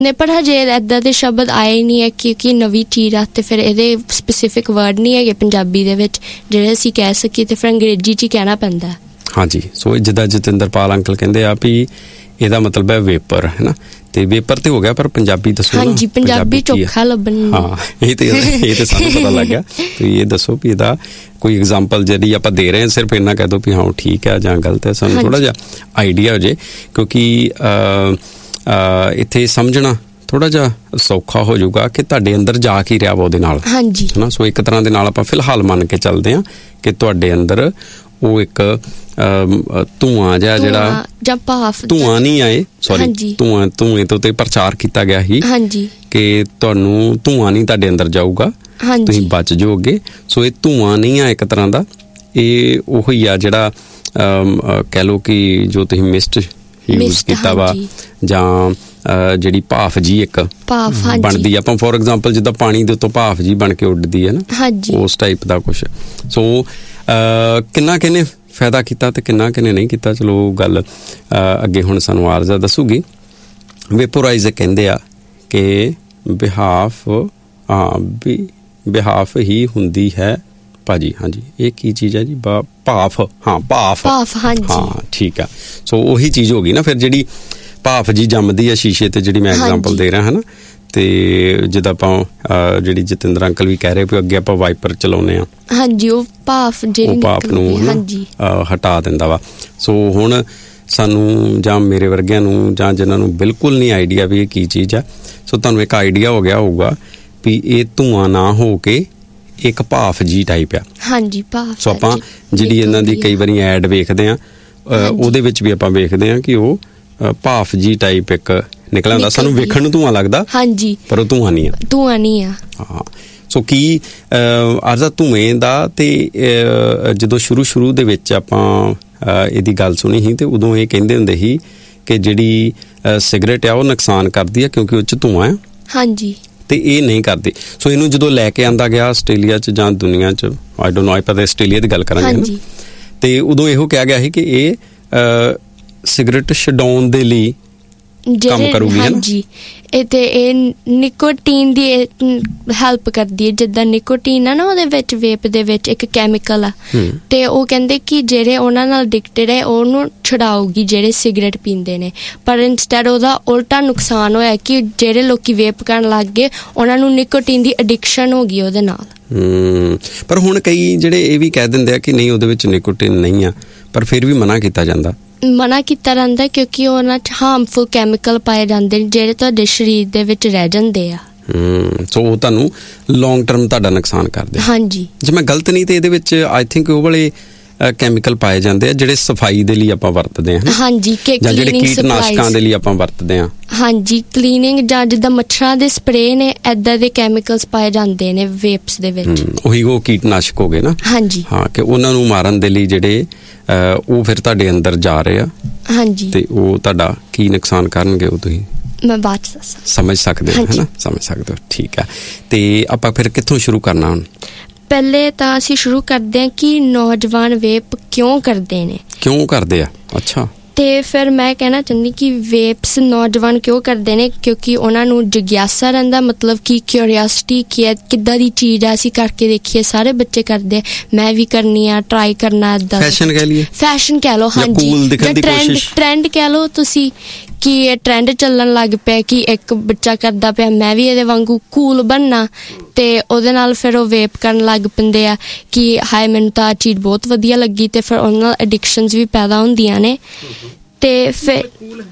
ਨੇ, ਪਰ ਹਜੇ ਇੱਦਾਂ ਦੇ ਸ਼ਬਦ ਆਏ ਨਹੀਂ ਹੈ ਕਿਉਂਕਿ ਨਵੀਂ ਚੀਜ਼ ਆ ਅਤੇ ਫਿਰ ਇਹਦੇ ਸਪੈਸੀਫਿਕ ਵਰਡ ਨਹੀਂ ਹੈਗੇ ਪੰਜਾਬੀ ਦੇ ਵਿੱਚ ਜਿਹੜੇ ਅਸੀਂ ਕਹਿ ਸਕੀਏ, ਅਤੇ ਫਿਰ ਅੰਗਰੇਜ਼ੀ 'ਚ ਹੀ ਕਹਿਣਾ ਪੈਂਦਾ। ਹਾਂਜੀ, ਸੋ ਜਿੱਦਾਂ ਜਤਿੰਦਰਪਾਲ ਅੰਕਲ ਕਹਿੰਦੇ ਆ ਵੀ ਇਹਦਾ ਮਤਲਬ ਹੈ ਵੇਪਰ, ਹੈ ਨਾ, ਤੇ ਵੇਪਰ ਤੇ ਹੋ ਗਿਆ, ਪਰ ਪੰਜਾਬੀ ਦੱਸੋ। ਹਾਂਜੀ, ਪੰਜਾਬੀ ਚੋਖਾ ਲੱਭਣ। ਹਾਂ, ਇਹ ਤੇ ਸਾਨੂੰ ਪਤਾ ਲੱਗ ਗਿਆ। ਤੁਸੀਂ ਇਹ ਦੱਸੋ ਵੀ ਇਹਦਾ ਕੋਈ ਐਗਜ਼ਾਮਪਲ ਜਿਹੜੀ ਆਪਾਂ ਦੇ ਰਹੇ ਹਾਂ, ਸਿਰਫ ਇੰਨਾ ਕਹਿ ਦਿਓ ਵੀ ਹਾਂ ਠੀਕ ਹੈ ਜਾਂ ਗਲਤ ਹੈ, ਸਾਨੂੰ ਥੋੜ੍ਹਾ ਜਿਹਾ ਆਈਡੀਆ ਹੋ ਜੇ, ਕਿਉਂਕਿ ਇੱਥੇ ਸਮਝਣਾ ਥੋੜ੍ਹਾ ਜਿਹਾ ਸੌਖਾ ਹੋ ਜਾਊਗਾ ਕਿ ਤੁਹਾਡੇ ਅੰਦਰ ਜਾ ਕੀ ਰਿਹਾ ਵਾ ਉਹਦੇ ਨਾਲ। ਹਾਂਜੀ, ਹੈ ਨਾ। ਸੋ ਇੱਕ ਤਰ੍ਹਾਂ ਦੇ ਨਾਲ ਆਪਾਂ ਫਿਲਹਾਲ ਮੰਨ ਕੇ ਚੱਲਦੇ ਹਾਂ ਕਿ ਤੁਹਾਡੇ ਅੰਦਰ ਉਹ ਇੱਕ ਧੂੰਆਂ ਜਿਹਾ ਜਿਹੜਾ ਜਾਂ ਭਾਫ, ਧੂੰਆਂ ਨਹੀਂ ਆਏ, ਸੌਰੀ, ਧੂੰਏ ਤੋਂ ਤੇ ਪ੍ਰਚਾਰ ਕੀਤਾ ਗਿਆ ਸੀ ਕਿ ਤੁਹਾਨੂੰ ਧੂੰਆਂ ਨਹੀਂ ਤੁਹਾਡੇ ਅੰਦਰ ਜਾਊਗਾ, ਤੁਸੀਂ ਬਚ ਜਾਓਗੇ। ਸੋ ਇਹ ਧੂੰਆਂ ਨਹੀਂ ਆ ਇੱਕ ਤਰ੍ਹਾਂ ਦਾ, ਇਹ ਉਹੀ ਆ ਜਿਹੜਾ ਕਹਿ ਲਓ ਕਿ ਜੋ ਤੁਸੀਂ ਮਿਸਟ ਯੂਜ਼ ਕੀਤਾ ਵਾ, ਜਾਂ ਜਿਹੜੀ ਭਾਫ ਜੀ ਇੱਕ ਬਣਦੀ ਆਪਾਂ, ਫੋਰ ਐਗਜ਼ਾਮਪਲ ਜਿੱਦਾਂ ਪਾਣੀ ਦੇ ਉੱਤੋਂ ਭਾਫ ਜੀ ਬਣ ਕੇ ਉੱਡਦੀ ਹੈ ਨਾ, ਉਸ ਟਾਈਪ ਦਾ ਕੁਛ। ਸੋ ਕਿੰਨਾ ਕਿਹਨੇ ਫਾਇਦਾ ਕੀਤਾ ਤੇ ਕਿੰਨਾ ਕਿਹਨੇ ਨਹੀਂ ਕੀਤਾ, ਚਲੋ ਗੱਲ ਅੱਗੇ ਹੁਣ ਸਾਨੂੰ ਆਰਜ਼ਾ ਦੱਸੂਗੀ। ਵੇਪੋਰਾਈਜ਼ ਕਹਿੰਦੇ ਆ ਕਿ ਬਿਹਾਫ ਹੀ ਹੁੰਦੀ ਹੈ ਭਾਜੀ। ਹਾਂਜੀ, ਇਹ ਕੀ ਚੀਜ਼ ਹੈ ਜੀ? ਭਾਫ। ਹਾਂ, ਭਾਫ। ਹਾਂ, ਠੀਕ ਆ। ਸੋ ਉਹੀ ਚੀਜ਼ ਹੋ ਗਈ ਨਾ ਫਿਰ, ਜਿਹੜੀ ਭਾਫ ਜੀ ਜੰਮਦੀ ਆ ਸ਼ੀਸ਼ੇ ਤੇ, ਜਿਹੜੀ ਮੈਂ ਐਗਜ਼ਾਮਪਲ ਦੇ ਰਿਹਾ ਹੈ ਨਾ। ਤੇ ਜਿੱਦਾਂ ਆਪਾਂ ਜਿਹੜੀ ਜਤਿੰਦਰ ਅੰਕਲ ਵੀ ਕਹਿ ਰਹੇ ਵੀ ਅੱਗੇ ਆਪਾਂ ਵਾਈਪਰ ਚਲਾਉਂਦੇ ਹਾਂ, ਹਾਂਜੀ, ਉਹ ਭਾਫ ਨੂੰ ਹਟਾ ਦਿੰਦਾ ਵਾ। ਸੋ ਹੁਣ ਸਾਨੂੰ ਜਾਂ ਮੇਰੇ ਵਰਗਿਆਂ ਨੂੰ ਜਾਂ ਜਿਨ੍ਹਾਂ ਨੂੰ ਬਿਲਕੁਲ ਨਹੀਂ ਆਈਡੀਆ ਵੀ ਇਹ ਕੀ ਚੀਜ਼ ਆ, ਸੋ ਤੁਹਾਨੂੰ ਇੱਕ ਆਈਡੀਆ ਹੋ ਗਿਆ ਹੋਊਗਾ ਵੀ ਇਹ ਧੂੰਆਂ ਨਾ ਹੋ ਕੇ ਇੱਕ ਭਾਫ ਜੀ ਟਾਈਪ ਆ। ਹਾਂਜੀ, ਭਾਫ। ਸੋ ਆਪਾਂ ਜਿਹੜੀ ਇਹਨਾਂ ਦੀ ਕਈ ਵਾਰੀ ਐਡ ਵੇਖਦੇ ਹਾਂ, ਉਹਦੇ ਵਿੱਚ ਵੀ ਆਪਾਂ ਵੇਖਦੇ ਹਾਂ ਕਿ ਉਹ ਭਾਫ ਜੀ ਟਾਈਪ ਇੱਕ ਨਿਕਲ ਆਉਂਦਾ, ਸਾਨੂੰ ਵੇਖਣ ਨੂੰ ਧੂੰਆਂ ਲੱਗਦਾ, ਹਾਂਜੀ, ਪਰ ਉਹ ਧੂੰਆਂ ਨਹੀਂ ਆ। ਹਾਂ, ਸੋ ਕੀ ਆਰਜ਼ਾ ਧੂੰਏ ਦਾ, ਤੇ ਜਦੋਂ ਸ਼ੁਰੂ ਦੇ ਵਿੱਚ ਆਪਾਂ ਇਹਦੀ ਗੱਲ ਸੁਣੀ ਸੀ ਤੇ ਉਦੋਂ ਇਹ ਕਹਿੰਦੇ ਹੁੰਦੇ ਸੀ ਕਿ ਜਿਹੜੀ ਸਿਗਰਟ ਆ ਉਹ ਨੁਕਸਾਨ ਕਰਦੀ ਆ ਕਿਉਂਕਿ ਉਹ 'ਚ ਧੂੰਆਂ ਆ। ਹਾਂਜੀ, ਤੇ ਇਹ ਨਹੀਂ ਕਰਦੀ। ਸੋ ਇਹਨੂੰ ਜਦੋਂ ਲੈ ਕੇ ਆਂਦਾ ਗਿਆ ਆਸਟ੍ਰੇਲੀਆ 'ਚ ਜਾਂ ਦੁਨੀਆ 'ਚ, ਆਈ ਡੋਨਟ ਨੋ, ਆਪਾਂ ਆਸਟ੍ਰੇਲੀਆ ਦੀ ਗੱਲ ਕਰਾਂਗੇ ਨਾ, ਤੇ ਉਦੋਂ ਇਹੋ ਕਿਹਾ ਗਿਆ ਸੀ ਕਿ ਇਹ ਸਿਗਰਟ ਛਡਾਉਣ ਦੇ ਲਈ ਕੰਮ ਕਰੂਗੀ। ਹਾਂਜੀ, ਇਹ ਨਿਕੋਟੀਨ ਦੀ ਹੈਲਪ ਕਰਦੀ ਹੈ। ਜਿੱਦਾਂ ਨਿਕੋਟੀਨ ਆ ਨਾ, ਉਹਦੇ ਵਿੱਚ ਵੇਪ ਦੇ ਵਿੱਚ ਇੱਕ ਕੈਮੀਕਲ ਆ, ਤੇ ਉਹ ਕਹਿੰਦੇ ਕਿ ਜਿਹੜੇ ਉਹਨਾਂ ਨਾਲ ਐਡਿਕਟਡ ਹੈ ਉਹਨੂੰ ਛਡਾਊਗੀ ਜਿਹੜੇ ਸਿਗਰਟ ਪੀਂਦੇ ਨੇ, ਪਰ ਇੰਸਟੈਡ ਉਹਦਾ ਉਲਟਾ ਨੁਕਸਾਨ ਹੋਇਆ ਕਿ ਜਿਹੜੇ ਲੋਕੀ ਵੇਪ ਕਰਨ ਲੱਗ ਗਏ ਉਹਨਾਂ ਨੂੰ ਨਿਕੋਟੀਨ ਦੀ ਐਡਿਕਸ਼ਨ ਹੋ ਗਈ ਉਹਦੇ ਨਾਲ। ਪਰ ਹੁਣ ਕਈ ਜਿਹੜੇ ਇਹ ਵੀ ਕਹਿ ਦਿੰਦੇ ਆ ਕਿ ਨਹੀਂ ਉਹਦੇ ਵਿੱਚ ਨਿਕੋਟੀਨ ਨਹੀਂ ਆ, ਪਰ ਫਿਰ ਵੀ ਮਨਾ ਕੀਤਾ ਜਾਂਦਾ ਕਿਉਂਕਿ ਉਹਨਾਂ 'ਚ ਹਾਰਮਫੁਲ ਕੈਮੀਕਲ ਪਾਏ ਜਾਂਦੇ ਨੇ ਜਿਹੜੇ ਤੁਹਾਡੇ ਸਰੀਰ ਦੇ ਵਿੱਚ ਰਹਿ ਜਾਂਦੇ ਆ। ਸੋ ਉਹ ਤੁਹਾਨੂੰ ਲੌਂਗ ਟਰਮ ਤੁਹਾਡਾ ਨੁਕਸਾਨ ਕਰਦੇ। ਹਾਂਜੀ, ਜੇ ਮੈਂ ਗਲਤ ਨਹੀਂ ਤੇ ਇਹਦੇ ਵਿੱਚ ਆਈ ਥਿੰਕ ਉਹ ਵਾਲੇ ਕੈਮੀਕਲ ਪਾਏ ਜਾਂਦੇ ਆ ਜਿਹੜੇ ਸਫਾਈ ਦੇ ਲਈ ਆਪਾਂ ਵਰਤਦੇ ਹਾਂ। ਹਾਂਜੀ, ਜਾਂ ਜਿਹੜੇ ਕੀਟਨਾਸ਼ਕਾਂ ਦੇ ਲਈ ਆਪਾਂ ਵਰਤਦੇ ਹਾਂ। ਹਾਂਜੀ, ਕਲੀਨਿੰਗ ਜਾਂ ਜਿੱਦਾਂ ਮੱਛਰਾਂ ਦੇ ਸਪਰੇਅ ਨੇ, ਏਦਾਂ ਦੇ ਕੈਮੀਕਲਸ ਪਾਏ ਜਾਂਦੇ ਨੇ ਵੇਪਸ ਦੇ ਵਿੱਚ। ਉਹੀ ਉਹ ਕੀਟਨਾਸ਼ਕ ਹੋ ਗਏ ਨਾ। ਹਾਂਜੀ, ਹਾਂ, ਕਿ ਉਹਨਾਂ ਨੂੰ ਮਾਰਨ ਦੇ ਲਈ ਜਿਹੜੇ ਉਹ ਫਿਰ ਤੁਹਾਡੇ ਅੰਦਰ ਜਾ ਰਹੇ ਆ। ਹਾਂਜੀ, ਤੇ ਉਹ ਤੁਹਾਡਾ ਕੀ ਨੁਕਸਾਨ ਕਰਨਗੇ ਉਹ ਤੁਸੀਂ ਮੈਂ ਬਾਅਦ ਚ ਸਮਝ ਸਕਦੇ ਹੋ, ਹੈ ਨਾ, ਸਮਝ ਸਕਦੇ ਹੋ। ਠੀਕ ਆ, ਤੇ ਆਪਾਂ ਫਿਰ ਕਿੱਥੋਂ ਸ਼ੁਰੂ ਕਰਨਾ ਹੁਣ? ਪਹਿਲੇ ਤਾਂ ਅਸੀਂ ਸ਼ੁਰੂ ਕਰਦੇ ਹਾਂ ਕਿ ਨੌਜਵਾਨ ਵੇਪ ਕਿਉਂ ਕਰਦੇ ਆ। ਅੱਛਾ, ਤੇ ਫਿਰ ਮੈਂ ਕਹਿਣਾ ਚਾਹੁੰਦੀ ਕਿ ਵੇਪਸ ਨੌਜਵਾਨ ਕਿਉਂ ਕਰਦੇ ਨੇ, ਕਿਉਂਕਿ ਉਹਨਾਂ ਨੂੰ ਜਿਗਿਆਸਾ ਰਹਿੰਦਾ, ਮਤਲਬ ਕਿ ਕਿਉਰਿਓਸਿਟੀ ਕੀ ਹੈ, ਕਿੱਦਾਂ ਦੀ ਚੀਜ਼ ਆ, ਅਸੀਂ ਕਰਕੇ ਦੇਖੀਏ, ਸਾਰੇ ਬੱਚੇ ਕਰਦੇ ਆ, ਮੈਂ ਵੀ ਕਰਨੀ ਆ, ਟਰਾਈ ਕਰਨਾ, ਏਦਾਂ ਫੈਸ਼ਨ ਕਹਿ ਲਓ। ਹਾਂਜੀ, ਟ੍ਰੈਂਡ ਕਹਿ ਲਓ ਤੁਸੀਂ, ਕਿ ਇਹ ਟ੍ਰੈਂਡ ਚੱਲਣ ਲੱਗ ਪਿਆ ਕਿ ਇੱਕ ਬੱਚਾ ਕਰਦਾ ਪਿਆ, ਮੈਂ ਵੀ ਇਹਦੇ ਵਾਂਗੂ ਕੂਲ ਬਣਨਾ, ਤੇ ਉਹਦੇ ਨਾਲ ਫਿਰ ਉਹ ਵੇਪ ਕਰਨ ਲੱਗ ਪੈਂਦੇ ਆ ਕਿ ਹਾਏ ਮੈਨੂੰ ਤਾਂ ਆਹ ਚੀਜ਼ ਬਹੁਤ ਵਧੀਆ ਲੱਗੀ, ਤੇ ਫਿਰ ਉਹਨਾਂ ਨਾਲ ਐਡਿਕਸ਼ਨਸ ਵੀ ਪੈਦਾ ਹੁੰਦੀਆਂ ਨੇ। ਤੇ ਫਿਰ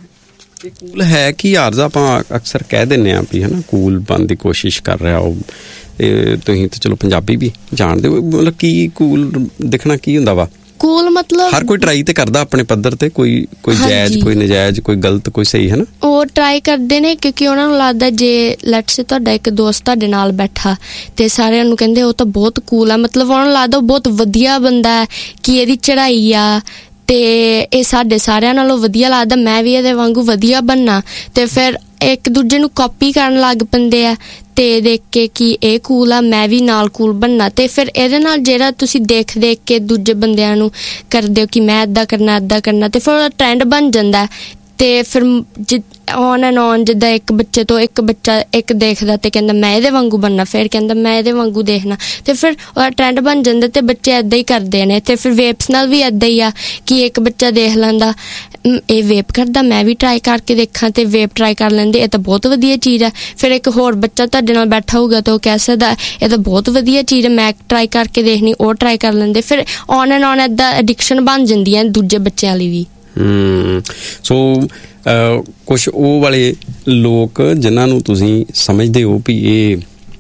ਕੂਲ ਹੈ ਕਿ ਆਰਜ਼ਾ ਆਪਾਂ ਅਕਸਰ ਕਹਿ ਦਿੰਦੇ ਹਾਂ ਵੀ ਹੈ ਨਾ, ਕੂਲ ਬਣਨ ਦੀ ਕੋਸ਼ਿਸ਼ ਕਰ ਰਿਹਾ ਉਹ। ਤੁਸੀਂ ਤਾਂ ਚਲੋ ਪੰਜਾਬੀ ਵੀ ਜਾਣਦੇ ਹੋ, ਮਤਲਬ ਕੀ ਕੂਲ ਦਿਖਣਾ ਕੀ ਹੁੰਦਾ ਵਾ? ਕੂਲ ਮਤਲਬ ਹਰ ਕੋਈ ਟਰਾਈ ਤੇ ਕਰਦਾ ਆਪਣੇ ਪੱਧਰ ਤੇ, ਕੋਈ ਜਾਇਜ਼, ਕੋਈ ਨਜਾਇਜ਼, ਕੋਈ ਗਲਤ, ਕੋਈ ਸਹੀ, ਹੈ ਨਾ। ਉਹ ਟਰਾਈ ਕਰਦੇ ਨੇ ਕਿਉਂਕਿ ਉਹਨਾਂ ਨੂੰ ਲੱਗਦਾ, ਜੇ ਲੈਟਸ ਸੇ ਤੁਹਾਡਾ ਇੱਕ ਦੋਸਤ ਤੁਹਾਡੇ ਨਾਲ ਬੈਠਾ ਤੇ ਸਾਰਿਆਂ ਨੂੰ ਕਹਿੰਦੇ ਉਹ ਤਾਂ ਬਹੁਤ ਕੂਲ ਆ, ਮਤਲਬ ਉਹਨਾਂ ਨੂੰ ਲੱਗਦਾ ਉਹ ਬਹੁਤ ਵਧੀਆ ਬੰਦਾ ਹੈ, ਕਿ ਇਹਦੀ ਚੜ੍ਹਾਈ ਆ ਤੇ ਇਹ ਸਾਡੇ ਸਾਰਿਆਂ ਨਾਲੋਂ ਵਧੀਆ ਲੱਗਦਾ, ਮੈਂ ਵੀ ਇਹਦੇ ਵਾਂਗੂ ਵਧੀਆ ਬਣਨਾ, ਤੇ ਫਿਰ ਇੱਕ ਦੂਜੇ ਨੂੰ ਕਾਪੀ ਕਰਨ ਲੱਗ ਪੈਂਦੇ ਆ, ਤੇ ਦੇਖ ਕੇ ਕਿ ਇਹ ਕੂਲ ਆ, ਮੈਂ ਵੀ ਨਾਲ ਕੂਲ ਬਣਨਾ, ਤੇ ਫਿਰ ਇਹਦੇ ਨਾਲ ਜਿਹੜਾ ਤੁਸੀਂ ਦੇਖ ਕੇ ਦੂਜੇ ਬੰਦਿਆਂ ਨੂੰ ਕਰਦੇ ਹੋ ਕਿ ਮੈਂ ਇੱਦਾਂ ਕਰਨਾ, ਤੇ ਫਿਰ ਉਹਦਾ ਟਰੈਂਡ ਬਣ ਜਾਂਦਾ। ਤੇ ਫਿਰ ਔਨ ਐਂਡ ਔਨ, ਜਿੱਦਾਂ ਇੱਕ ਬੱਚੇ ਤੋਂ ਇੱਕ ਬੱਚਾ ਇੱਕ ਦੇਖਦਾ ਤੇ ਕਹਿੰਦਾ ਮੈਂ ਇਹਦੇ ਵਾਂਗੂ ਬਣਨਾ, ਫਿਰ ਕਹਿੰਦਾ ਮੈਂ ਇਹਦੇ ਵਾਂਗੂ ਦੇਖਣਾ, ਤੇ ਫਿਰ ਉਹਦਾ ਟ੍ਰੈਂਡ ਬਣ ਜਾਂਦਾ ਤੇ ਬੱਚੇ ਏਦਾਂ ਹੀ ਕਰਦੇ ਨੇ। ਤੇ ਫਿਰ ਵੇਪਸ ਨਾਲ ਵੀ ਏਦਾਂ ਹੀ ਆ ਕਿ ਇੱਕ ਬੱਚਾ ਦੇਖ ਲੈਂਦਾ ਇਹ ਵੇਪ ਕਰਦਾ, ਮੈਂ ਵੀ ਟਰਾਈ ਕਰਕੇ ਦੇਖਾਂ, ਤੇ ਵੇਪ ਟਰਾਈ ਕਰ ਲੈਂਦੇ, ਇਹ ਤਾਂ ਬਹੁਤ ਵਧੀਆ ਚੀਜ਼ ਹੈ। ਫਿਰ ਇੱਕ ਹੋਰ ਬੱਚਾ ਤੁਹਾਡੇ ਨਾਲ ਬੈਠਾ ਹੋਊਗਾ ਤਾਂ ਉਹ ਕਹਿ ਸਕਦਾ ਇਹ ਤਾਂ ਬਹੁਤ ਵਧੀਆ ਚੀਜ਼ ਹੈ, ਮੈਂ ਟਰਾਈ ਕਰਕੇ ਦੇਖਣੀ, ਉਹ ਟਰਾਈ ਕਰ ਲੈਂਦੇ। ਫਿਰ ਔਨ ਐਂਡ ਔਨ ਏਦਾਂ ਐਡਿਕਸ਼ਨ ਬਣ ਜਾਂਦੀ ਹੈ ਦੂਜੇ ਬੱਚਿਆਂ ਲਈ ਵੀ। ਸੋ ਕੁਛ ਉਹ ਵਾਲੇ ਲੋਕ ਜਿਨ੍ਹਾਂ ਨੂੰ ਤੁਸੀਂ ਸਮਝਦੇ ਹੋ ਵੀ ਇਹ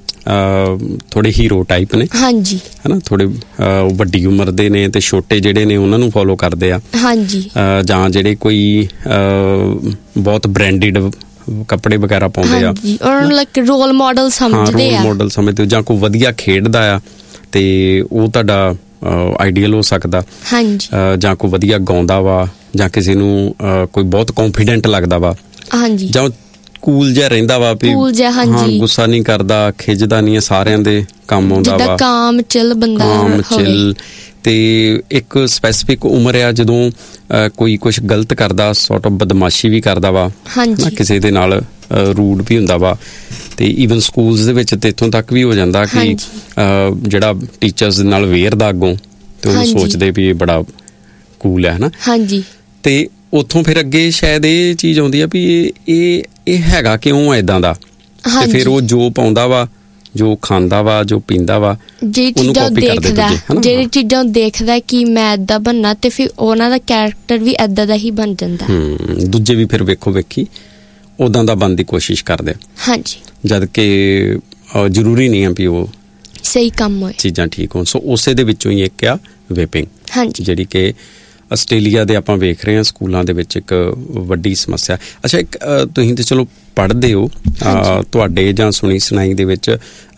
ਥੋੜੇ ਹੀਰੋ ਟਾਈਪ ਨੇ, ਹਾਂਜੀ, ਹੈ ਨਾ, ਥੋੜੇ ਵੱਡੀ ਉਮਰ ਦੇ ਨੇ ਤੇ ਛੋਟੇ ਜਿਹੜੇ ਨੇ ਉਹਨਾਂ ਨੂੰ ਫੋਲੋ ਕਰਦੇ ਆ, ਹਾਂਜੀ, ਜਾਂ ਜਿਹੜੇ ਕੋਈ ਬਹੁਤ ਬ੍ਰਾਂਡਡ ਕੱਪੜੇ ਵਗੈਰਾ ਪਾਉਂਦੇ ਆ, ਉਹਨਾਂ ਨੂੰ ਲਾਈਕ ਰੋਲ ਮਾਡਲ ਸਮਝਦੇ ਆ, ਰੋਲ ਮਾਡਲ ਸਮਝਦੇ, ਜਾਂ ਕੋਈ ਵਧੀਆ ਖੇਡਦਾ ਆ ਤੇ ਉਹ ਤੁਹਾਡਾ ਆਈਡੀਅਲ ਹੋ ਸਕਦਾ, ਹਾਂਜੀ, ਜਾਂ ਕੋਈ ਵਧੀਆ ਗਾਉਂਦਾ ਵਾ, ਜਾਂ ਕਿਸੇ ਨੂੰ ਕੋਈ ਬਹੁਤ ਕੌਨਫੀਡੈਂਟ ਲੱਗਦਾ ਵਾ, ਹਾਂਜੀ, ਜਾਂ ਕੂਲ ਜਿਹਾ ਰਹਿੰਦਾ ਵਾ ਵੀ ਹਾਂ, ਗੁੱਸਾ ਨਹੀਂ ਕਰਦਾ, ਖਿੱਚਦਾ ਨਹੀਂ, ਸਾਰਿਆਂ ਦੇ ਕੰਮ ਆਉਂਦਾ ਵਾ, ਕਾਮ ਚਿਲ ਬੰਦਾ ਹੋਵੇ। ਤੇ ਇੱਕ ਸਪੈਸੀਫਿਕ ਉਮਰ ਆ ਜਦੋਂ ਕੋਈ ਕੁਛ ਗਲਤ ਕਰਦਾ, ਸੌਰਟ ਆਫ ਬਦਮਾਸ਼ੀ ਵੀ ਕਰਦਾ ਵਾ, ਕਿਸੇ ਦੇ ਨਾਲ ਰੂਡ ਵੀ ਹੁੰਦਾ ਵਾ, ਤੇ ਈਵਨ ਸਕੂਲਸ ਦੇ ਵਿੱਚ ਤੇ ਇੱਥੋਂ ਤੱਕ ਵੀ ਹੋ ਜਾਂਦਾ ਕਿ ਜਿਹੜਾ ਟੀਚਰਸ ਦੇ ਨਾਲ ਵੇਰਦਾ ਅੱਗੋਂ, ਤੇ ਉਹਨੂੰ ਸੋਚਦੇ ਵੀ ਇਹ ਬੜਾ ਕੂਲ ਹੈ, ਹਨਾ। ਹਾਂਜੀ, ਤੇ ਉੱਥੋਂ ਫਿਰ ਅੱਗੇ ਸ਼ਾਇਦ ਇਹ ਚੀਜ਼ ਆਉਂਦੀ ਆ ਵੀ ਇਹ ਹੈਗਾ ਕਿਉਂ ਏਦਾਂ ਦਾ, ਤੇ ਫਿਰ ਉਹ ਜੋ ਪਾਉਂਦਾ ਵਾ, ਜੋ ਖਾਂਦਾ ਵਾ, ਜੋ ਪੀਂਦਾ ਵਾ, ਉਹਨੂੰ ਕਾਪੀ ਕਰਦੇ ਦੂਜੇ, ਜਿਹੜੀ ਚੀਜ਼ਾਂ ਦੇਖਦਾ ਕਿ ਮੈਂ ਏਦਾਂ ਬਣਨਾ, ਤੇ ਫਿਰ ਉਹਨਾਂ ਦਾ ਕੈਰੈਕਟਰ ਵੀ ਏਦਾਂ ਦਾ ਹੀ ਬਣ ਜਾਂਦਾ। ਦੂਜੇ ਵੀ ਫਿਰ ਵੇਖੋ ਵੇਖੀ ਉਦਾਂ ਦਾ ਬਣਨ ਦੀ ਕੋਸ਼ਿਸ਼ ਕਰਦੇ, ਹਾਂਜੀ, ਜਦ ਕਿ ਜ਼ਰੂਰੀ ਨਹੀਂ ਆ ਵੀ ਉਹ ਸਹੀ ਕੰਮ ਹੋਏ, ਚੀਜ਼ਾਂ ਠੀਕ ਹੋਣ। ਸੋ ਉਸੇ ਦੇ ਵਿੱਚੋਂ ਹੀ ਇੱਕ ਆ ਵੇਪਿੰਗ, ਜਿਹੜੀ ਕਿ ਆਸਟ੍ਰੇਲੀਆ ਦੇ ਆਪਾਂ ਵੇਖ ਰਹੇ ਹਾਂ ਸਕੂਲਾਂ ਦੇ ਵਿੱਚ ਇੱਕ ਵੱਡੀ ਸਮੱਸਿਆ। ਅੱਛਾ, ਇੱਕ ਤੁਸੀਂ ਤੇ ਚਲੋ ਪੜ੍ਹਦੇ ਹੋ, ਤੁਹਾਡੇ ਜਾਂ ਸੁਣੀ ਸੁਣਾਈ ਦੇ ਵਿੱਚ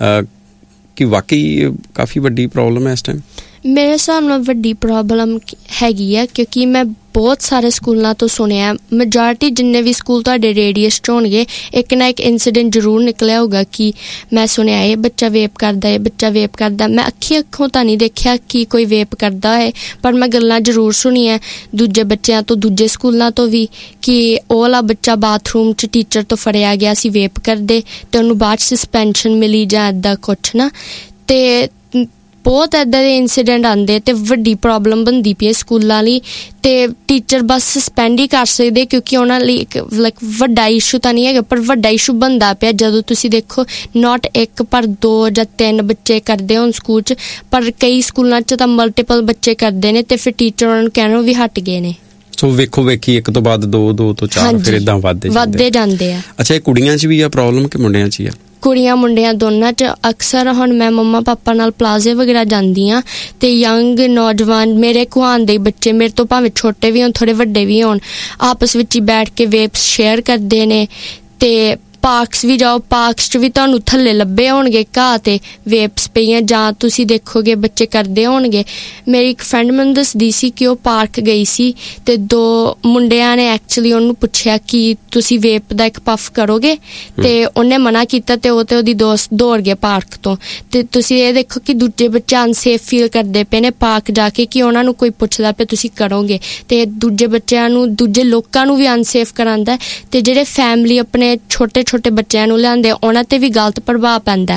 ਕਿ ਵਾਕਈ ਕਾਫੀ ਵੱਡੀ ਪ੍ਰੋਬਲਮ ਹੈ ਇਸ ਟਾਈਮ? ਮੇਰੇ ਹਿਸਾਬ ਨਾਲ ਵੱਡੀ ਪ੍ਰੋਬਲਮ ਹੈਗੀ ਆ, ਕਿਉਂਕਿ ਮੈਂ ਬਹੁਤ ਸਾਰੇ ਸਕੂਲਾਂ ਤੋਂ ਸੁਣਿਆ, ਮੈਜੋਰਿਟੀ ਜਿੰਨੇ ਵੀ ਸਕੂਲ ਤੁਹਾਡੇ ਰੇਡੀਅਸ 'ਚ ਹੋਣਗੇ, ਇੱਕ ਨਾ ਇੱਕ ਇੰਸੀਡੈਂਟ ਜ਼ਰੂਰ ਨਿਕਲਿਆ ਹੋਊਗਾ ਕਿ ਮੈਂ ਸੁਣਿਆ ਇਹ ਬੱਚਾ ਵੇਪ ਕਰਦਾ, ਇਹ ਬੱਚਾ ਵੇਪ ਕਰਦਾ। ਮੈਂ ਅੱਖੋਂ ਤਾਂ ਨਹੀਂ ਦੇਖਿਆ ਕਿ ਕੋਈ ਵੇਪ ਕਰਦਾ ਹੈ, ਪਰ ਮੈਂ ਗੱਲਾਂ ਜ਼ਰੂਰ ਸੁਣੀਆਂ ਦੂਜੇ ਬੱਚਿਆਂ ਤੋਂ, ਦੂਜੇ ਸਕੂਲਾਂ ਤੋਂ ਵੀ, ਕਿ ਉਹ ਵਾਲਾ ਬੱਚਾ ਬਾਥਰੂਮ 'ਚ ਟੀਚਰ ਤੋਂ ਫੜਿਆ ਗਿਆ ਸੀ ਵੇਪ ਕਰਦੇ, ਤੇ ਉਹਨੂੰ ਬਾਅਦ ਸਸਪੈਂਸ਼ਨ ਮਿਲੀ ਜਾਂ ਇੱਦਾਂ ਕੁਛ ਨਾ। ਤੇ ਬਹੁਤ ਇੱਦਾਂ ਦੇ ਇੰਸੀਡੈਂਟ ਆਉਂਦੇ ਤੇ ਵੱਡੀ ਪ੍ਰੋਬਲਮ ਬਣਦੀ ਪਈ ਹੈ ਸਕੂਲਾਂ ਲਈ, ਤੇ ਟੀਚਰ ਬਸ ਸਸਪੈਂਡ ਹੀ ਕਰ ਸਕਦੇ, ਕਿਉਂਕਿ ਉਹਨਾਂ ਲਈ ਇੱਕ ਲਾਈਕ ਵੱਡਾ ਇਸ਼ੂ ਤਾਂ ਨਹੀਂ ਹੈਗਾ, ਪਰ ਵੱਡਾ ਇਸ਼ੂ ਬਣਦਾ ਪਿਆ। ਜਦੋਂ ਤੁਸੀਂ ਦੇਖੋ ਨੋਟ ਇੱਕ ਪਰ 2 ਜਾਂ 3 ਬੱਚੇ ਕਰਦੇ ਹੋਣ ਸਕੂਲ 'ਚ, ਪਰ ਕਈ ਸਕੂਲਾਂ 'ਚ ਤਾਂ ਮਲਟੀਪਲ ਬੱਚੇ ਕਰਦੇ ਨੇ, ਤੇ ਫਿਰ ਟੀਚਰ ਉਹਨਾਂ ਨੂੰ ਕਹਿਣੋਂ ਵੀ ਹਟ ਗਏ ਨੇ। ਸੋ ਵੇਖੋ ਵੇਖੀ ਇੱਕ ਤੋਂ ਬਾਅਦ 2 ਤੋਂ 4 ਫਿਰ ਏਦਾਂ ਵੱਧਦੇ ਜਾਂਦੇ ਆ। ਅੱਛਾ, ਇਹ ਕੁੜੀਆਂ 'ਚ ਵੀ ਆ ਪ੍ਰੋਬਲਮ ਕਿ ਮੁੰਡਿਆਂ 'ਚ ਹੀ ਆ? ਕੁੜੀਆਂ ਮੁੰਡਿਆਂ ਦੋਨਾਂ 'ਚ। ਅਕਸਰ ਹੁਣ ਮੈਂ ਮੰਮਾ ਪਾਪਾ ਨਾਲ ਪਲਾਜ਼ੇ ਵਗੈਰਾ ਜਾਂਦੀ ਹਾਂ, ਤੇ ਯੰਗ ਨੌਜਵਾਨ ਮੇਰੇ ਕੁਹਾਨ ਦੇ ਬੱਚੇ, ਮੇਰੇ ਤੋਂ ਭਾਵੇਂ ਛੋਟੇ ਵੀ ਹੋਣ ਥੋੜੇ ਵੱਡੇ ਵੀ ਹੋਣ, ਆਪਸ ਵਿੱਚ ਹੀ ਬੈਠ ਕੇ ਵੇਪਸ ਸ਼ੇਅਰ ਕਰਦੇ ਨੇ। ਤੇ ਪਾਰਕਸ ਵੀ ਜਾਓ, ਪਾਰਕਸ 'ਚ ਵੀ ਤੁਹਾਨੂੰ ਥੱਲੇ ਲੱਭੇ ਹੋਣਗੇ ਘਾਹ ਤੇ ਵੇਪਸ ਪਈਆਂ, ਜਾਂ ਤੁਸੀਂ ਦੇਖੋਗੇ ਬੱਚੇ ਕਰਦੇ ਹੋਣਗੇ। ਮੇਰੀ ਇੱਕ ਫਰੈਂਡ ਮੈਨੂੰ ਦੱਸਦੀ ਸੀ ਕਿ ਉਹ ਪਾਰਕ ਗਈ ਸੀ, ਤੇ 2 ਮੁੰਡਿਆਂ ਨੇ ਐਕਚੁਅਲੀ ਉਹਨੂੰ ਪੁੱਛਿਆ ਕਿ ਤੁਸੀਂ ਵੇਪ ਦਾ ਇੱਕ ਪਫ ਕਰੋਗੇ, ਤੇ ਉਹਨੇ ਮਨਾ ਕੀਤਾ, ਤੇ ਉਹ ਤੇ ਉਹਦੀ ਦੋਸਤ ਦੌੜ ਗਏ ਪਾਰਕ ਤੋਂ। ਤੇ ਤੁਸੀਂ ਇਹ ਦੇਖੋ ਕਿ ਦੂਜੇ ਬੱਚੇ ਅਨਸੇਫ ਫੀਲ ਕਰਦੇ ਪਏ ਨੇ ਪਾਰਕ ਜਾ ਕੇ, ਕਿ ਉਹਨਾਂ ਨੂੰ ਕੋਈ ਪੁੱਛਦਾ ਪਿਆ ਤੁਸੀਂ ਕਰੋਗੇ, ਤੇ ਦੂਜੇ ਬੱਚਿਆਂ ਨੂੰ, ਦੂਜੇ ਲੋਕਾਂ ਨੂੰ ਵੀ ਅਨਸੇਫ ਕਰਾਉਂਦਾ, ਤੇ ਜਿਹੜੇ ਫੈਮਿਲੀ ਆਪਣੇ ਛੋਟੇ ਬੱਚਿਆਂ ਨੂੰ ਲਿਆਉਂਦੇ ਉਹਨਾਂ ਤੇ ਵੀ ਗਲਤ ਪ੍ਰਭਾਵ ਪੈਂਦਾ।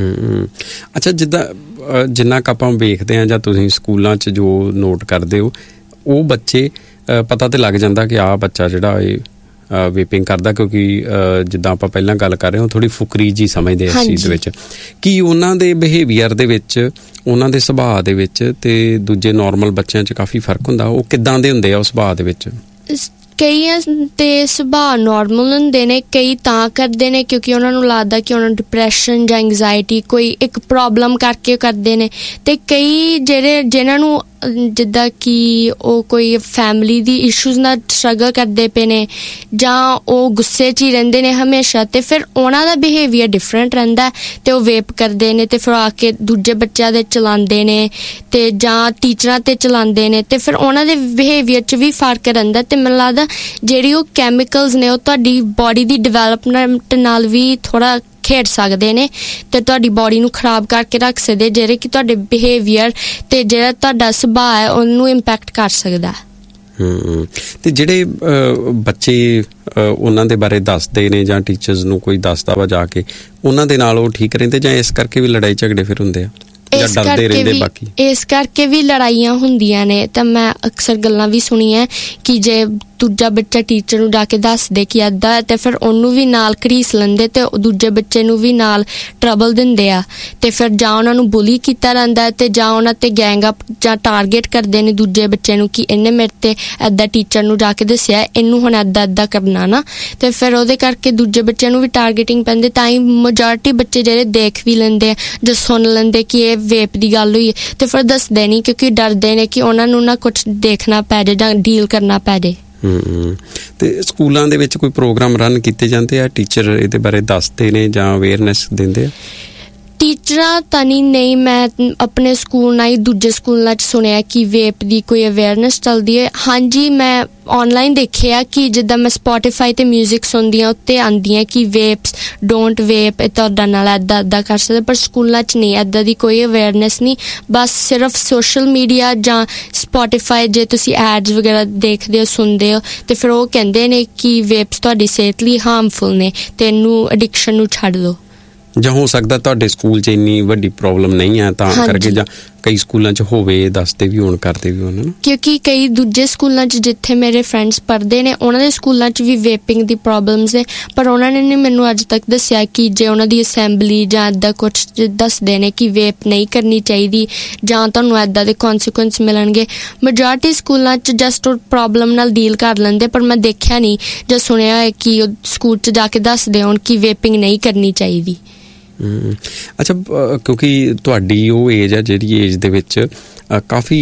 ਅੱਛਾ, ਜਿੰਨਾ ਕੁ ਆਪਾਂ ਵੇਖਦੇ ਹਾਂ ਜਾਂ ਤੁਸੀਂ ਸਕੂਲਾਂ 'ਚ ਜੋ ਨੋਟ ਕਰਦੇ ਹੋ, ਉਹ ਬੱਚੇ ਪਤਾ ਤੇ ਲੱਗ ਜਾਂਦਾ ਕਿ ਆਹ ਬੱਚਾ ਜਿਹੜਾ ਇਹ ਵੇਪਿੰਗ ਕਰਦਾ, ਕਿਉਂਕਿ ਜਿੱਦਾਂ ਆਪਾਂ ਪਹਿਲਾਂ ਗੱਲ ਕਰ ਰਹੇ ਹਾਂ ਥੋੜੀ ਫੁਕਰੀ ਜੀ ਸਮਝਦੇ ਇਸ ਚੀਜ਼ ਦੇ ਵਿੱਚ। ਕੀ ਉਹਨਾਂ ਦੇ ਬਿਹੇਵੀਅਰ ਦੇ ਵਿੱਚ, ਉਹਨਾਂ ਦੇ ਸੁਭਾਅ ਦੇ ਵਿੱਚ ਤੇ ਦੂਜੇ ਨੋਰਮਲ ਬੱਚਿਆਂ 'ਚ ਕਾਫੀ ਫਰਕ ਹੁੰਦਾ? ਉਹ ਕਿੱਦਾਂ ਦੇ ਹੁੰਦੇ ਆ ਉਹ ਸੁਭਾਅ ਦੇ ਵਿੱਚ? ਕਈਆਂ ਤੇ ਸੁਭਾਅ ਨੋਰਮਲ ਹੁੰਦੇ ਨੇ, ਕਈ ਤਾਂ ਕਰਦੇ ਨੇ ਕਿਉਂਕਿ ਉਹਨਾਂ ਨੂੰ ਲੱਗਦਾ ਕਿ ਉਹਨਾਂ ਨੂੰ ਡਿਪਰੈਸ਼ਨ ਜਾਂ ਐਂਗਜ਼ਾਇਟੀ ਕੋਈ ਇੱਕ ਪ੍ਰੋਬਲਮ ਕਰਕੇ ਕਰਦੇ ਨੇ, ਤੇ ਕਈ ਜਿਹਨਾਂ ਨੂੰ ਜਿੱਦਾਂ ਕਿ ਉਹ ਕੋਈ ਫੈਮਿਲੀ ਦੀ ਇਸ਼ੂਜ਼ ਨਾਲ ਸਟਰਗਲ ਕਰਦੇ ਪਏ ਨੇ, ਜਾਂ ਉਹ ਗੁੱਸੇ 'ਚ ਹੀ ਰਹਿੰਦੇ ਨੇ ਹਮੇਸ਼ਾ, ਤੇ ਫਿਰ ਉਹਨਾਂ ਦਾ ਬਿਹੇਵੀਅਰ ਡਿਫਰੈਂਟ ਰਹਿੰਦਾ, ਤੇ ਉਹ ਵੇਪ ਕਰਦੇ ਨੇ, ਤੇ ਫਿਰ ਆ ਕੇ ਦੂਜੇ ਬੱਚਿਆਂ ਦੇ ਚਲਾਉਂਦੇ ਨੇ, ਤੇ ਜਾਂ ਟੀਚਰਾਂ ਤੇ ਚਲਾਉਂਦੇ ਨੇ, ਤੇ ਫਿਰ ਉਹਨਾਂ ਦੇ ਬਿਹੇਵੀਅਰ 'ਚ ਵੀ ਫਰਕ ਰਹਿੰਦਾ। ਤੇ ਮੈਨੂੰ ਲੱਗਦਾ ਜਿਹੜੀ ਉਹ ਕੈਮੀਕਲਸ ਨੇ ਉਹ ਤੁਹਾਡੀ ਬੋਡੀ ਦੀ ਡਿਵੈਲਪਮੈਂਟ ਨਾਲ ਵੀ ਥੋੜ੍ਹਾ ਖੇਡ ਸਕਦੇ ਨੇ, ਤੇ ਤੁਹਾਡੀ ਬੋਡੀ ਨੂੰ ਖਰਾਬ ਕਰਕੇ ਰੱਖ ਸਕਦੇ, ਜਿਹੜੇ ਕਿ ਤੁਹਾਡੇ ਬਿਹੇਵੀਅਰ ਤੇ ਜਿਹੜਾ ਤੁਹਾਡਾ ਸੁਭਾਅ ਹੈ ਉਹਨੂੰ ਇੰਪੈਕਟ ਕਰ ਸਕਦਾ। ਤੇ ਜਿਹੜੇ ਬੱਚੇ ਉਹਨਾਂ ਦੇ ਬਾਰੇ ਦੱਸਦੇ ਨੇ ਜਾਂ ਟੀਚਰਸ ਨੂੰ ਕੋਈ ਦੱਸਦਾ ਵਾ ਜਾ ਕੇ, ਉਹਨਾਂ ਦੇ ਨਾਲ ਉਹ ਠੀਕ ਰਹਿੰਦੇ ਜਾਂ ਇਸ ਕਰਕੇ ਵੀ ਲੜਾਈ ਝਗੜੇ ਫਿਰ ਹੁੰਦੇ ਆ ਜਾਂ ਡਰਦੇ ਰਹਿੰਦੇ? ਬਾਕੀ ਇਸ ਕਰਕੇ ਵੀ ਲੜਾਈਆਂ ਹੁੰਦੀਆਂ ਨੇ। ਤਾਂ ਮੈਂ ਅਕਸਰ ਗੱਲਾਂ ਵੀ ਸੁਣੀਆਂ ਕਿ ਜੇ ਦੂਜਾ ਬੱਚਾ ਟੀਚਰ ਨੂੰ ਜਾ ਕੇ ਦੱਸਦੇ ਕਿ ਇੱਦਾਂ, ਤੇ ਫਿਰ ਉਹਨੂੰ ਵੀ ਨਾਲ ਘਰੀਸ ਲੈਂਦੇ ਤੇ ਦੂਜੇ ਬੱਚੇ ਨੂੰ ਵੀ ਨਾਲ ਟਰਬਲ ਦਿੰਦੇ ਆ, ਤੇ ਫਿਰ ਜਾਂ ਉਹਨਾਂ ਨੂੰ ਬੁਲੀ ਕੀਤਾ ਜਾਂਦਾ ਤੇ ਜਾਂ ਉਹਨਾਂ ਤੇ ਗੈਂਗ ਅਪ ਜਾਂ ਟਾਰਗੇਟ ਕਰਦੇ ਨੇ ਦੂਜੇ ਬੱਚੇ ਨੂੰ ਕਿ ਇਹਨੇ ਮੇਰੇ ਤੇ ਇੱਦਾਂ ਟੀਚਰ ਨੂੰ ਜਾ ਕੇ ਦੱਸਿਆ, ਇਹਨੂੰ ਹੁਣ ਇੱਦਾਂ ਕਰਨਾ ਨਾ। ਤੇ ਫਿਰ ਉਹਦੇ ਕਰਕੇ ਦੂਜੇ ਬੱਚਿਆਂ ਨੂੰ ਵੀ ਟਾਰਗੇਟਿੰਗ ਪੈਂਦੀ। ਤਾਂ ਹੀ ਮੈਜੋਰਿਟੀ ਬੱਚੇ ਜਿਹੜੇ ਦੇਖ ਵੀ ਲੈਂਦੇ ਆ ਜਾਂ ਸੁਣ ਲੈਂਦੇ ਕਿ ਇਹ ਵੇਪ ਦੀ ਗੱਲ ਹੋਈ ਹੈ, ਤੇ ਫਿਰ ਦੱਸਦੇ ਨਹੀਂ ਕਿਉਂਕਿ ਡਰਦੇ ਨੇ ਕਿ ਉਹਨਾਂ ਨੂੰ ਨਾ ਕੁਛ ਦੇਖਣਾ ਪੈ ਜਾਏ ਜਾਂ ਡੀਲ ਕਰਨਾ ਪੈ ਜਾਏ। ਤੇ ਸਕੂਲਾਂ ਦੇ ਵਿੱਚ ਕੋਈ ਪ੍ਰੋਗਰਾਮ ਰਨ ਕੀਤੇ ਜਾਂਦੇ ਆ, ਟੀਚਰ ਇਹਦੇ ਬਾਰੇ ਦੱਸਦੇ ਨੇ ਜਾਂ ਅਵੇਅਰਨੈਸ ਦਿੰਦੇ ਆ? ਟੀਚਰਾਂ ਤਾਂ ਨਹੀਂ, ਮੈਂ ਆਪਣੇ ਸਕੂਲ ਨਾਲ ਹੀ ਦੂਜੇ ਸਕੂਲਾਂ 'ਚ ਸੁਣਿਆ ਕਿ ਵੇਪ ਦੀ ਕੋਈ ਅਵੇਅਰਨੈਸ ਚੱਲਦੀ ਹੈ। ਹਾਂਜੀ, ਮੈਂ ਔਨਲਾਈਨ ਦੇਖਿਆ ਕਿ ਜਿੱਦਾਂ ਮੈਂ ਸਪੋਟੀਫਾਈ 'ਤੇ ਮਿਊਜ਼ਿਕ ਸੁਣਦੀ ਹਾਂ, ਉੱਤੇ ਆਉਂਦੀਆਂ ਕਿ ਵੇਪਸ ਡੋਂਟ ਵੇਪ, ਇਹ ਤੁਹਾਡਾ ਨਾਲ ਇੱਦਾਂ ਕਰ ਸਕਦੇ, ਪਰ ਸਕੂਲਾਂ 'ਚ ਨਹੀਂ, ਇੱਦਾਂ ਦੀ ਕੋਈ ਅਵੇਅਰਨੈਸ ਨਹੀਂ। ਬਸ ਸਿਰਫ ਸੋਸ਼ਲ ਮੀਡੀਆ ਜਾਂ ਸਪੋਟੀਫਾਈ ਜੇ ਤੁਸੀਂ ਐਡਸ ਵਗੈਰਾ ਦੇਖਦੇ ਹੋ ਸੁਣਦੇ ਹੋ, ਤੇ ਫਿਰ ਉਹ ਕਹਿੰਦੇ ਨੇ ਕਿ ਵੇਪਸ ਤੁਹਾਡੀ ਸਿਹਤ ਲਈ ਹਾਰਮਫੁਲ ਨੇ ਤੇ ਇਹਨੂੰ ਐਡਿਕਸ਼ਨ ਨੂੰ ਛੱਡ ਦਿਓ। ਜਾਂ ਹੋ ਸਕਦਾ ਤੁਹਾਡੇ ਸਕੂਲ 'ਚ ਇੰਨੀ ਵੱਡੀ ਪ੍ਰੋਬਲਮ ਨਹੀਂ ਹੈ ਤਾਂ ਕਰਕੇ, ਜਾਂ ਕਈ ਸਕੂਲਾਂ 'ਚ ਹੋਵੇ, ਦੱਸਦੇ ਵੀ ਹੋਣ, ਕਰਦੇ ਵੀ ਹੋਣ ਨਾ। ਕਿਉਂਕਿ ਕਈ ਦੂਜੇ ਸਕੂਲਾਂ 'ਚ ਜਿੱਥੇ ਮੇਰੇ ਫਰੈਂਡਸ ਪੜ੍ਹਦੇ ਨੇ ਉਹਨਾਂ ਦੇ ਸਕੂਲਾਂ 'ਚ ਵੀ ਵੇਪਿੰਗ ਦੀ ਪ੍ਰੋਬਲਮਸ ਨੇ, ਪਰ ਉਹਨਾਂ ਨੇ ਨਹੀਂ ਮੈਨੂੰ ਅੱਜ ਤੱਕ ਦੱਸਿਆ ਕਿ ਜੇ ਉਹਨਾਂ ਦੀ ਅਸੈਂਬਲੀ ਜਾਂ ਇੱਦਾਂ ਕੁਛ ਦੱਸਦੇ ਨੇ ਕਿ ਵੇਪ ਨਹੀਂ ਕਰਨੀ ਚਾਹੀਦੀ ਜਾਂ ਤੁਹਾਨੂੰ ਇੱਦਾਂ ਦੇ ਕੌਨਸੀਕੁਐਂਸ ਮਿਲਣਗੇ। ਮੈਜੋਰਿਟੀ ਸਕੂਲਾਂ 'ਚ ਜਸਟ ਉਹ ਪ੍ਰੋਬਲਮ ਨਾਲ ਡੀਲ ਕਰ ਲੈਂਦੇ, ਪਰ ਮੈਂ ਦੇਖਿਆ ਨਹੀਂ ਜਾਂ ਸੁਣਿਆ ਹੈ ਕਿ ਉਹ ਸਕੂਲ 'ਚ ਜਾ ਕੇ ਦੱਸਦੇ ਹੋਣ ਕਿ ਵੇਪਿੰਗ ਨਹੀਂ ਕਰਨੀ ਚਾਹੀਦੀ। ਅੱਛਾ, ਕਿਉਂਕਿ ਤੁਹਾਡੀ ਉਹ ਏਜ ਆ ਜਿਹੜੀ ਏਜ ਦੇ ਵਿੱਚ ਕਾਫੀ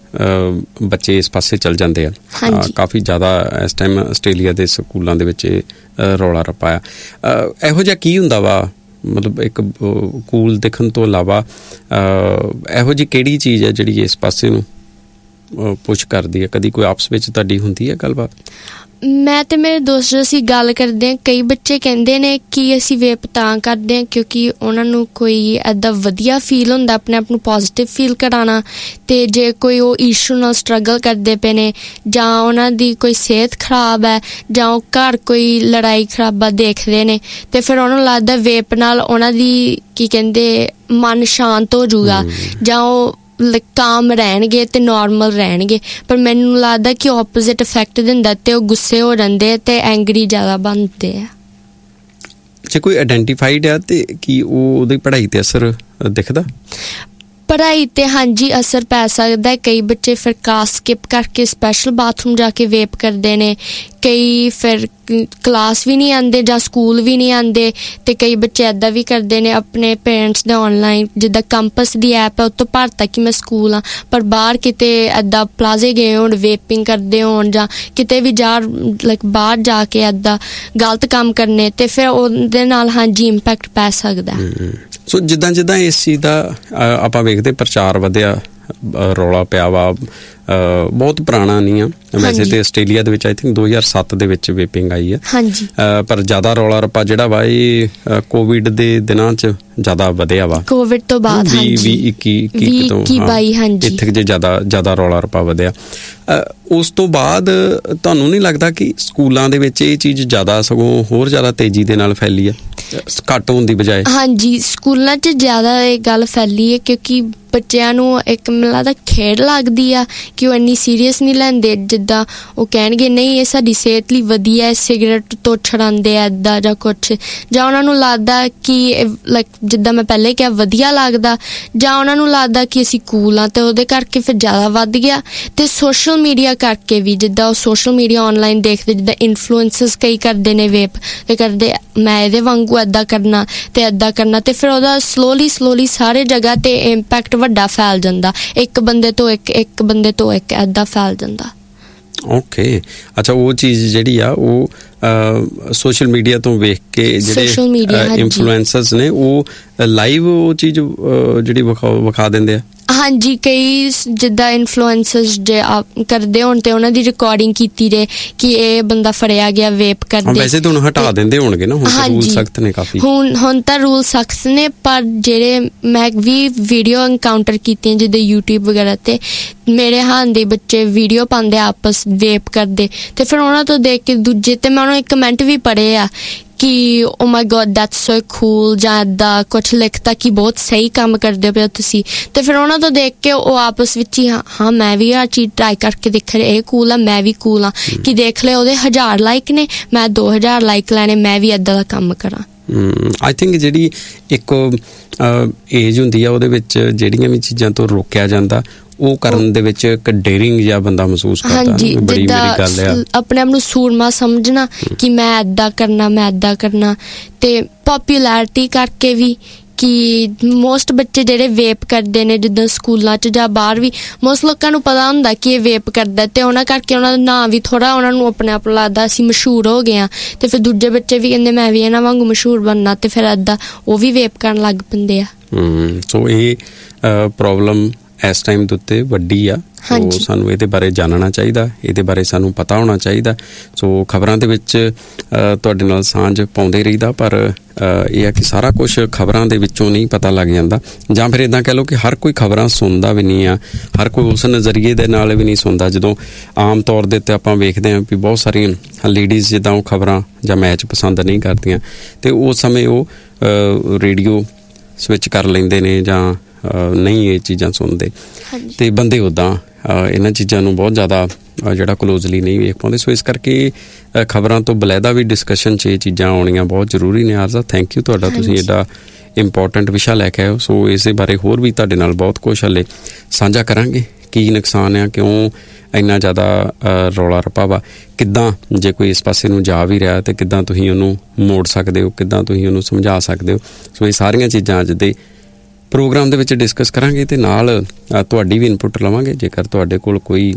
ਬੱਚੇ ਇਸ ਪਾਸੇ ਚੱਲ ਜਾਂਦੇ ਆ, ਕਾਫੀ ਜ਼ਿਆਦਾ ਇਸ ਟਾਈਮ ਆਸਟ੍ਰੇਲੀਆ ਦੇ ਸਕੂਲਾਂ ਦੇ ਵਿੱਚ ਰੌਲਾ ਰੱਪਾ ਆ। ਇਹੋ ਜਿਹਾ ਕੀ ਹੁੰਦਾ ਵਾ, ਮਤਲਬ ਇੱਕ ਕੂਲ ਦਿਖਣ ਤੋਂ ਇਲਾਵਾ ਇਹੋ ਜਿਹੀ ਕਿਹੜੀ ਚੀਜ਼ ਹੈ ਜਿਹੜੀ ਇਸ ਪਾਸੇ ਨੂੰ ਪੁਸ਼ ਕਰਦੀ ਹੈ? ਕਦੀ ਕੋਈ ਆਪਸ ਵਿੱਚ ਤੁਹਾਡੀ ਹੁੰਦੀ ਹੈ ਗੱਲਬਾਤ? ਮੈਂ ਤੇ ਮੇਰੇ ਦੋਸਤ ਅਸੀਂ ਗੱਲ ਕਰਦੇ ਹਾਂ, ਕਈ ਬੱਚੇ ਕਹਿੰਦੇ ਨੇ ਕਿ ਅਸੀਂ ਵੇਪ ਤਾਂ ਕਰਦੇ ਹਾਂ ਕਿਉਂਕਿ ਉਹਨਾਂ ਨੂੰ ਕੋਈ ਇੱਦਾਂ ਵਧੀਆ ਫੀਲ ਹੁੰਦਾ, ਆਪਣੇ ਆਪ ਨੂੰ ਪੋਜ਼ੀਟਿਵ ਫੀਲ ਕਰਾਉਣਾ। ਤੇ ਜੇ ਕੋਈ ਉਹ ਇਸ਼ੂ ਨਾਲ ਸਟਰਗਲ ਕਰਦੇ ਪਏ ਨੇ ਜਾਂ ਉਹਨਾਂ ਦੀ ਕੋਈ ਸਿਹਤ ਖਰਾਬ ਹੈ ਜਾਂ ਉਹ ਘਰ ਕੋਈ ਲੜਾਈ ਖਰਾਬਾ ਦੇਖਦੇ ਨੇ, ਤੇ ਫਿਰ ਉਹਨਾਂ ਨੂੰ ਲੱਗਦਾ ਵੇਪ ਨਾਲ ਉਹਨਾਂ ਦੀ ਕੀ ਕਹਿੰਦੇ ਮਨ ਸ਼ਾਂਤ ਹੋ ਜਾਊਗਾ ਜਾਂ ਉਹ ਕਾਮ ਰਹਿਣਗੇ ਤੇ ਨੋਰਮਲ ਰਹਿਣਗੇ। ਪਰ ਮੈਨੂੰ ਲੱਗਦਾ ਕਿ ਓਪੋਜ਼ਿਟ ਇਫੈਕਟ ਦਿੰਦਾ ਤੇ ਉਹ ਗੁੱਸੇ ਹੋ ਜਾਂਦੇ ਤੇ ਐਂਗਰੀ ਜ਼ਿਆਦਾ ਬਣਦੇ ਆ। ਜੇ ਕੋਈ ਆਇਡੈਂਟੀਫਾਈਡ ਆ ਤੇ ਕੀ ਉਹ ਉਹਦੀ ਪੜ੍ਹਾਈ ਤੇ ਅਸਰ ਦਿਖਦਾ? ਪੜ੍ਹਾਈ ਤੇ ਹਾਂਜੀ ਅਸਰ ਪੈ ਸਕਦਾ। ਕਈ ਬੱਚੇ ਫਿਰ ਕਲਾਸ ਸਕਿਪ ਕਰਕੇ ਸਪੈਸ਼ਲ ਬਾਥਰੂਮ ਜਾ ਕੇ ਵੇਪ ਕਰਦੇ ਨੇ, ਕਈ ਫਿਰ ਕਲਾਸ ਵੀ ਨਹੀਂ ਆਉਂਦੇ ਜਾਂ ਸਕੂਲ ਵੀ ਨਹੀਂ ਆਉਂਦੇ, ਤੇ ਕਈ ਬੱਚੇ ਇੱਦਾਂ ਵੀ ਕਰਦੇ ਨੇ ਆਪਣੇ ਪੇਰੈਂਟਸ ਦੇ ਔਨਲਾਈਨ ਜਿੱਦਾਂ ਕੰਪਸ ਦੀ ਐਪ ਹੈ ਉਹ ਤੋਂ ਭਰਤਾ ਕਿ ਮੈਂ ਸਕੂਲ ਹਾਂ, ਪਰ ਬਾਹਰ ਕਿਤੇ ਇੱਦਾਂ ਪਲਾਜ਼ੇ ਗਏ ਹੋਣ ਵੇਪਿੰਗ ਕਰਦੇ ਹੋਣ ਜਾਂ ਕਿਤੇ ਵੀ ਬਾਹਰ ਜਾ ਕੇ ਇੱਦਾਂ ਗਲਤ ਕੰਮ ਕਰਨੇ, ਤੇ ਫਿਰ ਉਹਦੇ ਨਾਲ ਹਾਂਜੀ ਇੰਪੈਕਟ ਪੈ ਸਕਦਾ। ਸੋ ਜਿੱਦਾਂ ਜਿੱਦਾਂ ਇਸ ਚੀਜ਼ ਦਾ ਆਪਾਂ ਵੇਖਦੇ ਪ੍ਰਚਾਰ ਵਧਿਆ, ਰੌਲਾ ਪਿਆ ਵਾ, ਬਹੁਤ ਪੁਰਾਣਾ ਨਹੀਂ ਆ ਵੈਸੇ ਤੇ ਆਸਟ੍ਰੇਲੀਆ ਦੇ ਵਿੱਚ ਆਈ ਥਿੰਕ 2007 ਦੇ ਵਿੱਚ ਵੇਪਿੰਗ ਆਈ ਹੈ, ਪਰ ਜ਼ਿਆਦਾ ਰੌਲਾ ਰੱਪਾ ਜਿਹੜਾ ਵਾ ਇਹ ਕੋਵਿਡ ਦੇ ਦਿਨਾਂ 'ਚ ਜ਼ਿਆਦਾ ਵਧਿਆ ਵਾ, ਕੋਵਿਡ ਤੋਂ ਬਾਅਦ 2021 ਤੋਂ ਇੱਥੇ ਜੇ ਜ਼ਿਆਦਾ ਰੌਲਾ ਰੱਪਾ ਵਧਿਆ। ਉਸ ਤੋਂ ਬਾਅਦ ਤੁਹਾਨੂੰ ਨਹੀਂ ਲੱਗਦਾ ਕਿ ਸਕੂਲਾਂ ਦੇ ਵਿੱਚ ਇਹ ਚੀਜ਼ ਜ਼ਿਆਦਾ ਸਗੋਂ ਹੋਰ ਜ਼ਿਆਦਾ ਤੇਜ਼ੀ ਦੇ ਨਾਲ ਫੈਲੀ ਹੈ ਘੱਟ ਹੋਣ ਦੀ ਬਜਾਏ? ਹਾਂਜੀ, ਸਕੂਲਾਂ 'ਚ ਜ਼ਿਆਦਾ ਇਹ ਗੱਲ ਫੈਲੀ ਹੈ ਕਿਉਂਕਿ ਬੱਚਿਆਂ ਨੂੰ ਇੱਕ ਮੈਨੂੰ ਲੱਗਦਾ ਖੇਡ ਲੱਗਦੀ ਆ ਕਿ ਉਹ ਇੰਨੀ ਸੀਰੀਅਸ ਨਹੀਂ ਲੈਂਦੇ, ਜਿੱਦਾਂ ਉਹ ਕਹਿਣਗੇ ਨਹੀਂ ਇਹ ਸਾਡੀ ਸਿਹਤ ਲਈ ਵਧੀਆ ਹੈ, ਸਿਗਰਟ ਤੋਂ ਛੁਡਾਉਂਦੇ ਆ ਇੱਦਾਂ ਜਾਂ ਕੁਛ, ਜਾਂ ਉਹਨਾਂ ਨੂੰ ਲੱਗਦਾ ਕਿ ਲਾਈਕ ਜਿੱਦਾਂ ਮੈਂ ਪਹਿਲੇ ਕਿਹਾ ਵਧੀਆ ਲੱਗਦਾ, ਜਾਂ ਉਹਨਾਂ ਨੂੰ ਲੱਗਦਾ ਕਿ ਅਸੀਂ ਕੂਲ ਹਾਂ ਤੇ ਉਹਦੇ ਕਰਕੇ ਫਿਰ ਜ਼ਿਆਦਾ ਵੱਧ ਗਿਆ। ਤੇ ਸੋਸ਼ਲ ਮੀਡੀਆ ਕਰਕੇ ਵੀ ਜਿੱਦਾਂ ਉਹ ਸੋਸ਼ਲ ਮੀਡੀਆ ਔਨਲਾਈਨ ਦੇਖਦੇ, ਜਿੱਦਾਂ ਇਨਫਲੂਐਂਸਰਸ ਕਈ ਕਰਦੇ ਨੇ ਵੇਪ, ਤੇ ਕਰਦੇ ਮੈਂ ਇਹਦੇ ਵਾਂਗੂ ਇੱਦਾਂ ਕਰਨਾ ਤੇ ਇੱਦਾਂ ਕਰਨਾ, ਤੇ ਫਿਰ ਉਹਦਾ ਸਲੋਲੀ ਸਾਰੇ ਜਗ੍ਹਾ ਤੇ ਇੰਪੈਕਟ ਵੱਡਾ ਫੈਲ ਜਾਂਦਾ, ਇੱਕ ਬੰਦੇ ਤੋਂ ਇੱਕ ਬੰਦੇ ਤੋਂ ਇੱਕ ਏਦਾਂ ਫੈਲ ਜਾਂਦਾ। ਓਕੇ, ਅੱਛਾ, ਉਹ ਚੀਜ਼ ਜਿਹੜੀ ਆ ਉਹ ਸੋਸ਼ਲ ਮੀਡੀਆ ਤੋਂ ਵੇਖ ਕੇ ਜਿਹੜੇ ਇਨਫਲੂਐਂਸਰਸ ਨੇ ਉਹ ਲਾਈਵ ਉਹ ਚੀਜ਼ ਜਿਹੜੀ ਵਿਖਾ ਦਿੰਦੇ ਆ? ਹਾਂਜੀ, ਕਈ ਜਿੱਦਾਂ ਇਨਫਲੂਐਂਸਰਸ ਜੇ ਕਰਦੇ ਹੋਣ ਤੇ ਉਹਨਾਂ ਦੀ ਰਿਕਾਰਡਿੰਗ ਕੀਤੀ ਜੇ ਕਿ ਇਹ ਬੰਦਾ ਫੜਿਆ ਗਿਆ ਵੇਪ ਕਰਦੇ। ਵੈਸੇ ਤਾਂ ਹੁਣ ਹਟਾ ਦਿੰਦੇ ਹੋਣਗੇ ਨਾ, ਹੁਣ ਰੂਲ ਸਖਤ ਨੇ ਕਾਫੀ। ਹੁਣ ਤਾਂ ਰੂਲ ਸਖਤ ਨੇ, ਪਰ ਜਿਹੜੇ ਮੈਂ ਵੀ ਵੀਡੀਓ ਐਨਕਾਊਂਟਰ ਕੀਤੀਆਂ ਜਿੱਦਾਂ YouTube ਵਗੈਰਾ ਤੇ, ਮੇਰੇ ਹਾਨ ਦੇ ਬੱਚੇ ਵੀਡੀਓ ਪਾਉਂਦੇ ਆਪਸ ਵੇਪ ਕਰਦੇ, ਤੇ ਫਿਰ ਉਹਨਾਂ ਤੋਂ ਦੇਖ ਕੇ ਦੂਜੇ ਤੇ ਮੈਂ ਉਹਨਾਂ ਦੇ ਕਮੈਂਟ ਵੀ ਪੜ੍ਹੇ ਆ ਕਿ ਓ ਮਾਈ ਗॉड ਦੈਟਸ ਸੋ ਕੂਲ, ਜਾਂ ਇੱਦਾਂ ਕੁਛ ਲਿਖਤਾ ਕਿ ਬਹੁਤ ਸਹੀ ਕੰਮ ਕਰਦੇ ਪਏ ਤੁਸੀਂ। ਤੇ ਫਿਰ ਉਹਨਾਂ ਤੋਂ ਦੇਖ ਕੇ ਉਹ ਆਪਸ ਵਿੱਚ ਹੀ ਹਾਂ ਮੈਂ ਵੀ ਆਹ ਚੀਜ਼ ਟਰਾਈ ਕਰਕੇ ਦੇਖ ਰਿਹਾ, ਇਹ ਕੂਲ ਆ, ਮੈਂ ਵੀ ਕੂਲ ਆ, ਕਿ ਦੇਖ ਲਿਆ ਉਹਦੇ 1000 ਲਾਈਕ ਨੇ, ਮੈਂ 2000 ਲਾਈਕ ਲੈਣੇ, ਮੈਂ ਵੀ ਇੱਦਾਂ ਦਾ ਕੰਮ ਕਰਾਂ। ਆਈ ਥਿੰਕ ਜਿਹੜੀ ਇੱਕ ਏਜ ਹੁੰਦੀ ਆ ਉਹਦੇ ਵਿੱਚ ਜਿਹੜੀਆਂ ਵੀ ਚੀਜ਼ਾਂ ਤੋਂ ਰੋਕਿਆ ਜਾਂਦਾ ਉਹ ਕਰਨ ਦੇ ਵਿੱਚ ਇੱਕ ਡੇਰਿੰਗ ਜਿਹਾ ਬੰਦਾ ਮਹਿਸੂਸ ਕਰਦਾ। ਹਾਂਜੀ, ਜਿੱਦਾਂ ਆਪਣੇ ਆਪ ਨੂੰ ਸੂਰਮਾ ਸਮਝਣਾ ਕਿ ਮੈਂ ਇੱਦਾਂ ਕਰਨਾ, ਤੇ ਪੋਪੂਲੈਰਿਟੀ ਕਰਕੇ ਵੀ ਕਿ ਮੋਸਟ ਬੱਚੇ ਜਿਹੜੇ ਵੇਪ ਕਰਦੇ ਨੇ ਜਿੱਦਾਂ ਸਕੂਲਾਂ 'ਚ ਜਾਂ ਬਾਹਰ ਵੀ, ਮੋਸਟ ਲੋਕਾਂ ਨੂੰ ਪਤਾ ਹੁੰਦਾ ਕਿ ਇਹ ਵੇਪ ਕਰਦਾ, ਤੇ ਉਹਨਾਂ ਕਰਕੇ ਉਹਨਾਂ ਦਾ ਨਾਂ ਵੀ ਥੋੜ੍ਹਾ ਉਹਨਾਂ ਨੂੰ ਆਪਣੇ ਆਪ ਲੱਗਦਾ ਅਸੀਂ ਮਸ਼ਹੂਰ ਹੋ ਗਏ ਹਾਂ, ਤੇ ਫਿਰ ਦੂਜੇ ਬੱਚੇ ਵੀ ਕਹਿੰਦੇ ਮੈਂ ਵੀ ਇਹਨਾਂ ਵਾਂਗੂ ਮਸ਼ਹੂਰ ਬਣਨਾ, ਤੇ ਫਿਰ ਇੱਦਾਂ ਉਹ ਵੀ ਵੇਪ ਕਰਨ ਲੱਗ ਪੈਂਦੇ ਆ। ਸੋ ਇਹ ਪ੍ਰੋਬਲਮ ਇਸ ਟਾਈਮ ਦੇ ਉੱਤੇ ਵੱਡੀ ਆ, ਸੋ ਸਾਨੂੰ ਇਹਦੇ ਬਾਰੇ ਜਾਣਨਾ ਚਾਹੀਦਾ, ਇਹਦੇ ਬਾਰੇ ਸਾਨੂੰ ਪਤਾ ਹੋਣਾ ਚਾਹੀਦਾ। ਸੋ ਖਬਰਾਂ ਦੇ ਵਿੱਚ ਤੁਹਾਡੇ ਨਾਲ ਸਾਂਝ ਪਾਉਂਦੇ ਰਹੀਦਾ, ਪਰ ਇਹ ਆ ਕਿ ਸਾਰਾ ਕੁਛ ਖਬਰਾਂ ਦੇ ਵਿੱਚੋਂ ਨਹੀਂ ਪਤਾ ਲੱਗ ਜਾਂਦਾ, ਜਾਂ ਫਿਰ ਇੱਦਾਂ ਕਹਿ ਲਓ ਕਿ ਹਰ ਕੋਈ ਖਬਰਾਂ ਸੁਣਦਾ ਵੀ ਨਹੀਂ ਆ, ਹਰ ਕੋਈ ਉਸ ਨਜ਼ਰੀਏ ਦੇ ਨਾਲ ਵੀ ਨਹੀਂ ਸੁਣਦਾ। ਜਦੋਂ ਆਮ ਤੌਰ ਦੇ ਉੱਤੇ ਆਪਾਂ ਵੇਖਦੇ ਹਾਂ ਵੀ ਬਹੁਤ ਸਾਰੀਆਂ ਲੇਡੀਜ਼ ਜਿੱਦਾਂ ਉਹ ਖਬਰਾਂ ਜਾਂ ਮੈਚ ਪਸੰਦ ਨਹੀਂ ਕਰਦੀਆਂ, ਤੇ ਉਸ ਸਮੇਂ ਉਹ ਰੇਡੀਓ ਸਵਿਚ ਕਰ ਲੈਂਦੇ ਨੇ ਜਾਂ ਨਹੀਂ ਇਹ ਚੀਜ਼ਾਂ ਸੁਣਦੇ, ਤੇ ਬੰਦੇ ਉੱਦਾਂ ਇਹਨਾਂ ਚੀਜ਼ਾਂ ਨੂੰ ਬਹੁਤ ਜ਼ਿਆਦਾ ਜਿਹੜਾ ਕਲੋਜ਼ਲੀ ਨਹੀਂ ਵੇਖ ਪਾਉਂਦੇ। ਸੋ ਇਸ ਕਰਕੇ ਖਬਰਾਂ ਤੋਂ ਬਲੈਦਾ ਵੀ ਡਿਸਕਸ਼ਨ 'ਚ ਇਹ ਚੀਜ਼ਾਂ ਆਉਣੀਆਂ ਬਹੁਤ ਜ਼ਰੂਰੀ ਨੇ। ਆਰਜ਼ਾ, ਥੈਂਕ ਯੂ ਤੁਹਾਡਾ, ਤੁਸੀਂ ਐਡਾ ਇੰਪੋਰਟੈਂਟ ਵਿਸ਼ਾ ਲੈ ਕੇ ਆਏ ਹੋ। ਸੋ ਇਸੇ ਬਾਰੇ ਹੋਰ ਵੀ ਤੁਹਾਡੇ ਨਾਲ ਬਹੁਤ ਕੁਛ ਹਾਲੇ ਸਾਂਝਾ ਕਰਾਂਗੇ, ਕੀ ਨੁਕਸਾਨ ਆ, ਕਿਉਂ ਇੰਨਾ ਜ਼ਿਆਦਾ ਰੌਲਾ ਰੱਪਾ ਵਾ, ਕਿੱਦਾਂ ਜੇ ਕੋਈ ਇਸ ਪਾਸੇ ਨੂੰ ਜਾ ਵੀ ਰਿਹਾ ਤੇ ਕਿੱਦਾਂ ਤੁਸੀਂ ਉਹਨੂੰ ਮੋੜ ਸਕਦੇ ਹੋ, ਕਿੱਦਾਂ ਤੁਸੀਂ ਉਹਨੂੰ ਸਮਝਾ ਸਕਦੇ ਹੋ। ਸੋ ਇਹ ਸਾਰੀਆਂ ਚੀਜ਼ਾਂ ਅੱਜ ਦੇ ਪ੍ਰੋਗਰਾਮ ਦੇ ਵਿੱਚ ਡਿਸਕਸ ਕਰਾਂਗੇ, ਤੇ ਨਾਲ ਤੁਹਾਡੀ ਵੀ ਇਨਪੁੱਟ ਲਵਾਂਗੇ। ਜੇਕਰ ਤੁਹਾਡੇ ਕੋਲ ਕੋਈ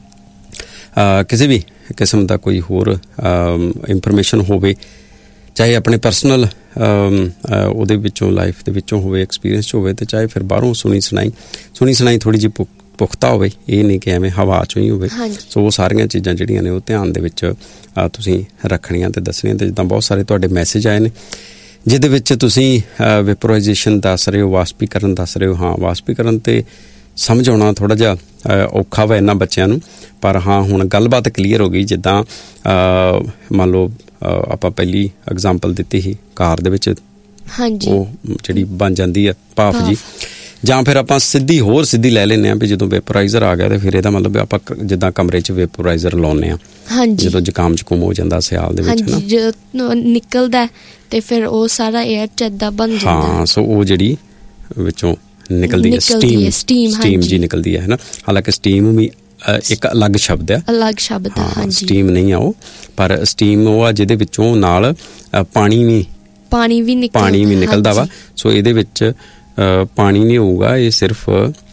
ਕਿਸੇ ਵੀ ਕਿਸਮ ਦਾ ਕੋਈ ਹੋਰ ਇਨਫੋਰਮੇਸ਼ਨ ਹੋਵੇ, ਚਾਹੇ ਆਪਣੇ ਪਰਸਨਲ ਉਹਦੇ ਵਿੱਚੋਂ ਲਾਈਫ ਦੇ ਵਿੱਚੋਂ ਹੋਵੇ, ਐਕਸਪੀਰੀਅੰਸ 'ਚ ਹੋਵੇ, ਤੇ ਚਾਹੇ ਫਿਰ ਬਾਹਰੋਂ ਸੁਣੀ ਸੁਣਾਈ ਥੋੜ੍ਹੀ ਜਿਹੀ ਪੁਖਤਾ ਹੋਵੇ, ਇਹ ਨਹੀਂ ਕਿ ਐਵੇਂ ਹਵਾ 'ਚੋਂ ਹੀ ਹੋਵੇ। ਸੋ ਉਹ ਸਾਰੀਆਂ ਚੀਜ਼ਾਂ ਜਿਹੜੀਆਂ ਨੇ ਉਹ ਧਿਆਨ ਦੇ ਵਿੱਚ ਤੁਸੀਂ ਰੱਖਣੀਆਂ ਤੇ ਦੱਸਣੀਆਂ। ਤੇ ਜਿੱਦਾਂ ਬਹੁਤ ਸਾਰੇ ਤੁਹਾਡੇ ਮੈਸੇਜ ਆਏ ਨੇ ਜਿਹਦੇ ਵਿੱਚ ਤੁਸੀਂ ਵੈਪੋਰਾਈਜੇਸ਼ਨ ਦੱਸ ਰਹੇ ਹੋ, ਵਾਸਪੀਕਰਨ ਦੱਸ ਰਹੇ ਹੋ। ਹਾਂ, ਵਾਸਪੀਕਰਨ ਤੇ ਸਮਝ ਆਉਣਾ ਥੋੜ੍ਹਾ ਜਿਹਾ ਔਖਾ ਵਾ ਇਹਨਾਂ ਬੱਚਿਆਂ ਨੂੰ, ਪਰ ਹਾਂ ਹੁਣ ਗੱਲਬਾਤ ਕਲੀਅਰ ਹੋ ਗਈ। ਜਿੱਦਾਂ ਮੰਨ ਲਓ ਆਪਾਂ ਪਹਿਲੀ ਐਗਜ਼ਾਮਪਲ ਦਿੱਤੀ ਸੀ ਕਾਰ ਦੇ ਵਿੱਚ, ਉਹ ਜਿਹੜੀ ਬਣ ਜਾਂਦੀ ਆ ਭਾਫ ਜੀ, ਜਾਂ ਫਿਰ ਆਪਾਂ ਸਿੱਧੀ ਲੈ ਲੈਂਦੇ ਹਾਂ ਵੀ ਜਦੋਂ ਵੈਪੋਰਾਈਜ਼ਰ ਆ ਗਿਆ ਤੇ ਫਿਰ ਇਹਦਾ ਮਤਲਬ ਆਪਾਂ ਜਿੱਦਾਂ ਕਮਰੇ 'ਚ ਵੈਪੋਰਾਈਜ਼ਰ ਲਾਉਂਦੇ ਹਾਂ ਜਦੋਂ ਜ਼ੁਕਾਮ ਹੋ ਜਾਂਦਾ ਸਿਆਲ ਦੇ ਵਿੱਚ, ਜਦੋਂ ਨਿਕਲਦਾ ਤੇ ਫਿਰ ਉਹ ਸਾਰਾ ਏਅਰ 'ਚ ਏਦਾਂ ਬਣ ਜਾਂਦਾ। ਹਾਂ, ਸੋ ਉਹ ਜਿਹੜੀ ਵਿੱਚੋਂ ਨਿਕਲਦੀ ਹੈ ਸਟੀਮ ਜੀ ਨਿਕਲਦੀ ਹੈ, ਹੈ ਨਾ। ਹਾਲਾਂਕਿ ਸਟੀਮ ਵੀ ਇੱਕ ਅਲੱਗ ਸ਼ਬਦ ਹੈ, ਸਟੀਮ ਨਹੀਂ ਆ ਉਹ, ਪਰ ਸਟੀਮ ਉਹ ਆ ਜਿਹਦੇ ਵਿੱਚੋਂ ਨਾਲ ਪਾਣੀ ਵੀ ਨਿਕਲਦਾ ਵਾ। ਸੋ ਇਹਦੇ ਵਿੱਚ ਪਾਣੀ ਨਹੀਂ ਹੋਊਗਾ, ਇਹ ਸਿਰਫ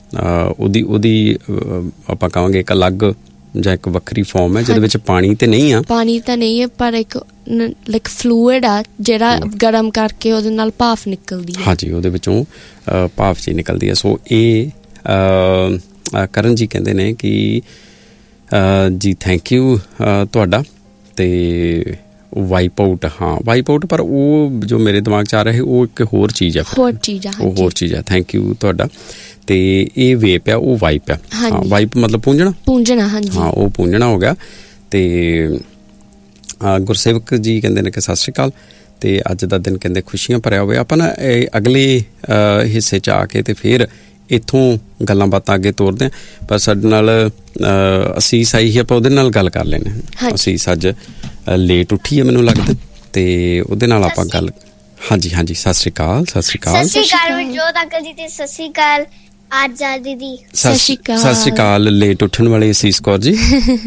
ਉਹਦੀ ਆਪਾਂ ਕਹਾਂਗੇ ਇੱਕ ਅਲੱਗ ਜਾਂ ਇੱਕ ਵੱਖਰੀ ਫਾਰਮ ਹੈ ਜਿਹਦੇ ਵਿੱਚ ਪਾਣੀ ਤਾਂ ਨਹੀਂ ਹੈ, ਪਰ ਇੱਕ ਲਾਈਕ ਫਲੂਇਡ ਆ ਜਿਹੜਾ ਗਰਮ ਕਰਕੇ ਉਹਦੇ ਨਾਲ ਭਾਫ ਨਿਕਲਦੀ ਹੈ। ਹਾਂਜੀ, ਉਹਦੇ ਵਿੱਚੋਂ ਭਾਫ ਜੀ ਨਿਕਲਦੀ ਹੈ। ਸੋ ਇਹ ਕਰਨ ਜੀ ਕਹਿੰਦੇ ਨੇ ਕਿ ਜੀ ਥੈਂਕ ਯੂ ਤੁਹਾਡਾ, ਤੇ ਵਾਈਪ ਆਊਟ ਪਰ ਉਹ ਜੋ ਮੇਰੇ ਦਿਮਾਗ 'ਚ ਆ ਰਿਹਾ ਉਹ ਇੱਕ ਹੋਰ ਚੀਜ਼ ਹੈ। ਥੈਂਕ ਯੂ ਤੁਹਾਡਾ। ਤੇ ਇਹ ਵੇਪ ਆ, ਉਹ ਵਾਈਪ ਆ। ਵਾਈਪ ਮਤਲਬ ਪੂੰਝਣਾ। ਹਾਂ, ਉਹ ਪੂੰਝਣਾ ਹੋ ਗਿਆ। ਤੇ ਗੁਰਸੇਵਕ ਜੀ ਕਹਿੰਦੇ ਨੇ ਕਿ ਸਤਿ ਸ਼੍ਰੀ ਅਕਾਲ, ਤੇ ਅੱਜ ਦਾ ਦਿਨ ਕਹਿੰਦੇ ਖੁਸ਼ੀਆਂ ਭਰਿਆ ਹੋਵੇ। ਆਪਾਂ ਨਾ ਅਗਲੇ ਹਿੱਸੇ 'ਚ ਆ ਕੇ ਤੇ ਫਿਰ ਇੱਥੋਂ ਗੱਲਾਂ ਬਾਤਾਂ ਅੱਗੇ ਤੋਰਦੇ ਹਾਂ, ਪਰ ਸਾਡੇ ਨਾਲ ਅਸੀਸ ਆਈ ਸੀ, ਆਪਾਂ ਉਹਦੇ ਨਾਲ ਗੱਲ ਕਰ ਲੈਂਦੇ ਹਾਂ। ਅਸੀਸ ਅੱਜ ਲੇਟ ਉੱਠੀ ਹੈ ਮੈਨੂੰ ਲੱਗਦਾ, ਤੇ ਉਹਦੇ ਨਾਲ ਆਪਾਂ ਗੱਲ। ਹਾਂਜੀ, ਸਤਿ ਸ਼੍ਰੀ ਅਕਾਲ। ਸਤਿ ਸ਼੍ਰੀ ਅਕਾਲ ਜੋਤ ਅੰਕਲ ਜੀ, ਤੇ ਸਤਿ ਸ਼੍ਰੀ ਅਕਾਲ ਆਰਜ਼ਾ ਦੀਦੀ। ਸਤਿ ਸ਼੍ਰੀ ਅਕਾਲ ਲੇਟ ਉੱਠਣ ਵਾਲੇ ਅਸੀਸ ਕੌਰ ਜੀ।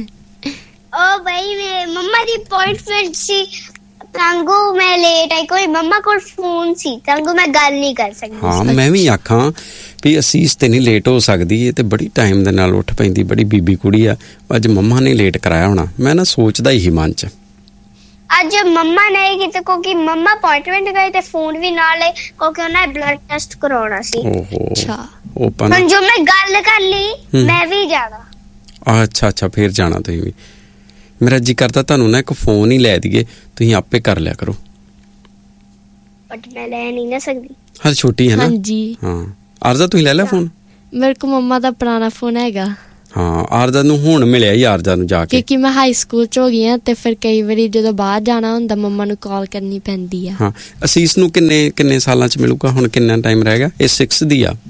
ਉਹ ਬਈ ਮੇਰੇ ਮੰਮਾ ਦੀ ਅਪਾਇੰਟਮੈਂਟ ਸੀ, ਤਾਂਗੂ ਮੈਂ ਲੇਟ ਆਈ, ਕੋਈ ਮੰਮਾ ਕੋਲ ਫੋਨ ਸੀ, ਤਾਂਗੂ ਮੈਂ ਗੱਲ ਨਹੀਂ ਕਰ ਸਕਦੀ। ਹਾਂ, ਮੈਂ ਵੀ ਆਖਾਂ ਵੀ ਅਸੀਸ ਤੇ ਨਹੀਂ ਲੇਟ ਹੋ ਸਕਦੀ, ਇਹ ਤੇ ਬੜੀ ਟਾਈਮ ਦੇ ਨਾਲ ਉੱਠ ਪੈਂਦੀ, ਬੜੀ ਬੀਬੀ ਕੁੜੀ ਆ। ਅੱਜ ਮੰਮਾ ਨੇ ਲੇਟ ਕਰਾਇਆ ਹੋਣਾ, ਮੈਂ ਨਾ ਸੋਚਦਾ ਹੀ ਮਨ 'ਚ ਅੱਜ ਮੰਮਾ ਨਹੀਂ ਕਿਤੇ, ਕਿਉਂਕਿ ਮੰਮਾ ਅਪਾਇੰਟਮੈਂਟ ਗਏ ਤੇ ਫੋਨ ਵੀ ਨਾਲ ਲੈ, ਕਿਉਂਕਿ ਉਹਨਾਂ ਨੇ ਬਲੱਡ ਟੈਸਟ ਕਰਾਉਣਾ ਸੀ। ਓਪਨ ਹੁਣ ਜੋ ਮੈਂ ਗੱਲ ਕਰ ਲਈ ਮੈਂ ਵੀ ਜਾਣਾ। ਅੱਛਾ ਫਿਰ ਜਾਣਾ ਤੁਸੀਂ ਵੀ। ਮੇਰਾ ਜੀ ਕਰਦਾ ਤੁਹਾਨੂੰ ਨਾ ਇੱਕ ਫੋਨ ਹੀ ਲੈ ਦਈਏ, ਤੁਸੀਂ ਆਪੇ ਕਰ ਲਿਆ ਕਰੋ। ਬਟ ਮੈਂ ਲੈ ਨਹੀਂ ਨਾ ਸਕਦੀ, ਹਾਂ ਛੋਟੀ ਹੈ ਨਾ। ਹਾਂਜੀ ਹਾਂ ਆਰਜ਼ਾ ਤੁਸੀਂ ਲੈ ਲਿਆ ਫੋਨ? ਮੇਰੇ ਕੋਲ ਮੰਮਾ ਦਾ ਪੁਰਾਣਾ ਫੋਨ ਹੈਗਾ। ਹਾਂ ਆਰਜ਼ਾ ਨੂੰ ਹੁਣ ਮਿਲਿਆ ਹੀ, ਆਰਜ਼ਾ ਨੂੰ ਜਾ ਕੇ, ਕਿਉਂਕਿ ਮੈਂ ਹਾਈ ਸਕੂਲ ਚ ਹੋ ਗਈ ਆ ਤੇ ਫਿਰ ਕਈ ਵਾਰੀ ਜਦੋਂ ਬਾਹਰ ਜਾਣਾ ਹੁੰਦਾ ਮੰਮਾ ਨੂੰ ਕਾਲ ਕਰਨੀ ਪੈਂਦੀ ਆ। ਹਾਂ ਅਸੀਸ ਨੂੰ ਕਿੰਨੇ ਸਾਲਾਂ ਚ ਮਿਲੂਗਾ? ਹੁਣ ਕਿੰਨਾ ਟਾਈਮ ਰਹਿ ਗਿਆ? ਇਹ 6 ਦੀ ਆ।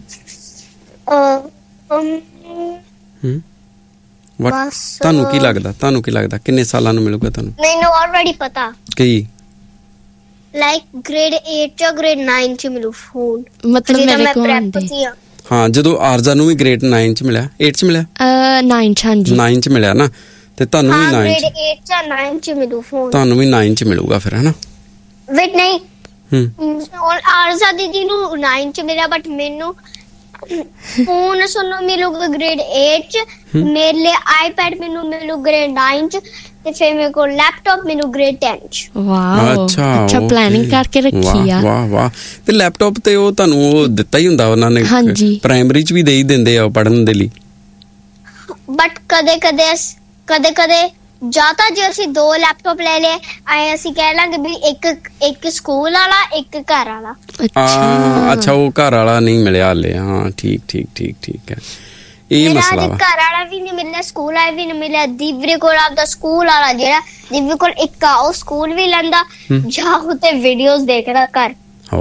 ਤੁਹਾਨੂੰ ਕੀ ਲੱਗਦਾ ਕਿੰਨੇ ਸਾਲਾਂ ਨੂੰ ਮਿਲੂਗਾ ਤੁਹਾਨੂੰ? ਮੈਨੂੰ ਆਲਰੇਡੀ ਪਤਾ। ਕੀ? ਲਾਈਕ ਗ੍ਰੇਡ 8 ਜਾਂ ਗ੍ਰੇਡ 9 ਚ ਮਿਲੂ ਫੋਨ। ਮਤਲਬ ਮੇਰੇ ਕੋਲ ਆਂਦੇ। ਹਾਂ ਜਦੋਂ ਆਰਜ਼ਾ ਨੂੰ ਵੀ ਗ੍ਰੇਡ 9 ਚ ਮਿਲਿਆ, 8 ਚ ਮਿਲਿਆ? 9 ਚ। ਹਾਂਜੀ 9 ਚ ਮਿਲਿਆ ਨਾ, ਤੇ ਤੁਹਾਨੂੰ ਵੀ 9 ਗ੍ਰੇਡ 8 ਜਾਂ 9 ਚ ਮਿਲੂ ਫੋਨ। ਤੁਹਾਨੂੰ ਵੀ 9 ਚ ਮਿਲੂਗਾ ਫਿਰ, ਹੈ ਨਾ? ਵੇਟ ਨਹੀਂ, ਆਰਜ਼ਾ ਦੀਦੀ ਨੂੰ 9 ਚ ਮਿਲਿਆ, ਬਟ ਮੈਨੂੰ ਫੋਨ ਸਾਨੂੰ ਮਿਲੂਗਾ ਗ੍ਰੇਡ 8 ਚ। ਮੇਰੇ ਲਈ ਆਈਪੈਡ ਮੈਨੂੰ ਮਿਲੂ ਗ੍ਰੇਡ 9 ਚ, ਤੇ ਫਿਰ ਮੇਰੇ ਕੋਲ ਲੈਪਟਾਪ ਮੈਨੂੰ ਗ੍ਰੇਡ 10 ਚ। ਵਾਓ ਅੱਛਾ ਪਲੈਨਿੰਗ ਕਰਕੇ ਰੱਖੀ ਆ। ਵਾਹ ਤੇ ਲੈਪਟਾਪ ਤੇ ਉਹ ਤੁਹਾਨੂੰ ਉਹ ਦਿੱਤਾ ਹੀ ਹੁੰਦਾ ਉਹਨਾਂ ਨੇ? ਹਾਂਜੀ ਪ੍ਰਾਇਮਰੀ ਚ ਵੀ ਦੇ ਹੀ ਦਿੰਦੇ ਆ ਪੜ੍ਹਨ ਦੇ ਲਈ। ਬਟ ਕਦੇ ਜਾਤਾ ਜੇ ਅਸੀਂ 2 ਲੈਪਟਾਪ ਲੈ ਲਏ ਆਏ, ਅਸੀਂ ਕਹਿ ਲਾਂਗੇ ਵੀ ਇੱਕ ਸਕੂਲ ਵਾਲਾ ਇੱਕ ਘਰ ਵਾਲਾ। ਅੱਛਾ ਉਹ ਘਰ ਵਾਲਾ ਨਹੀਂ ਮਿਲਿਆ ਹਾਲੇ। ਹਾਂ ਠੀਕ ਹੈ, ਇਹ ਮਸਲਾ ਵਾ। ਘਰ ਵਾਲਾ ਵੀ ਨਹੀਂ ਮਿਲਿਆ, ਸਕੂਲ ਵਾਲਾ ਵੀ ਨਹੀਂ ਮਿਲਿਆ। ਦਿਵਰੇ ਕੋਲ ਆਪਦਾ ਸਕੂਲ ਵਾਲਾ ਜਿਹੜਾ ਦਿਵਰੇ ਕੋਲ ਇੱਕ ਆ, ਉਹ ਸਕੂਲ ਵੀ ਲੈਂਦਾ ਜਾਂ ਉਤੇ ਵੀਡੀਓਜ਼ ਦੇਖਦਾ ਘਰ।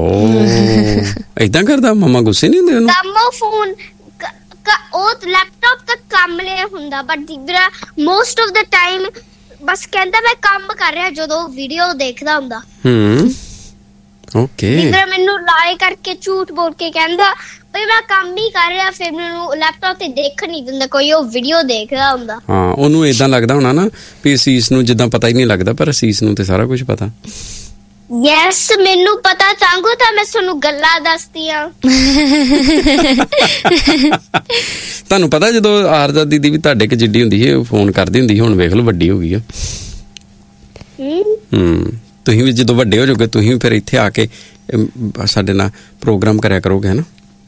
ਏਦਾਂ ਕਰਦਾ? ਮਮਾ ਗੁੱਸੇ ਨਹੀਂ ਹੁੰਦੇ ਉਹਨੂੰ? ਕੰਮ ਫੋਨ ਉਹ ਲੈਪਟਾਪ ਤੱਕ ਕੰਮ ਲਿਆ ਹੁੰਦਾ, but ਦਿਵਰਾ most of the time ਬਸ ਕਹਿੰਦਾ ਮੈਂ ਕੰਮ ਕਰ ਰਿਹਾ ਜਦੋਂ ਵੀਡੀਓ ਦੇਖਦਾ ਹੁੰਦਾ। ਓਕੇ ਦਿਵਰਾ ਮੈਨੂੰ ਲਾਏ ਕਰਕੇ ਝੂਠ ਬੋਲ ਕੇ ਕਹਿੰਦਾ ਬਈ ਮੈਂ ਕੰਮ ਹੀ ਕਰ ਰਿਹਾ, ਫਿਰ ਮੈਨੂੰ ਲੈਪਟਾਪ ਤੇ ਦੇਖਣ ਨਹੀਂ ਦਿੰਦਾ, ਕੋਈ ਉਹ ਵੀਡੀਓ ਦੇਖਦਾ ਹੁੰਦਾ। ਹਾਂ ਉਹਨੂੰ ਏਦਾਂ ਲੱਗਦਾ ਹੋਣਾ ਨਾ ਵੀ ਅਸੀਸ ਨੂੰ ਜਿੱਦਾਂ ਪਤਾ ਹੀ ਨਹੀਂ ਲੱਗਦਾ, ਪਰ ਅਸੀਸ ਨੂੰ ਤੇ ਸਾਰਾ ਕੁਝ ਪਤਾ। ਯੈਸ ਮੈਨੂੰ ਪਤਾ ਚਾਂਗੂ ਤਾਂ ਮੈਂ ਤੁਹਾਨੂੰ ਗੱਲਾਂ ਦੱਸਦੀ ਆ। ਤੁਹਾਨੂੰ ਪਤਾ ਜਦੋਂ ਆਰਜ਼ਾ ਦੀਦੀ ਵੀ ਤੁਹਾਡੇ ਕਿ ਜਿੱਡੀ ਹੁੰਦੀ ਸੀ ਫੋਨ ਕਰਦੀ ਹੁੰਦੀ ਸੀ, ਹੁਣ ਵੇਖ ਲਓ ਵੱਡੀ ਹੋ ਗਈ ਆ। ਤੁਸੀਂ ਵੀ ਜਦੋਂ ਵੱਡੇ ਹੋ ਜਾਓਗੇ ਤੁਸੀਂ ਫਿਰ ਇੱਥੇ ਆ ਕੇ ਸਾਡੇ ਨਾਲ ਪ੍ਰੋਗਰਾਮ ਕਰਿਆ ਕਰੋਗੇ, ਹੈ ਨਾ?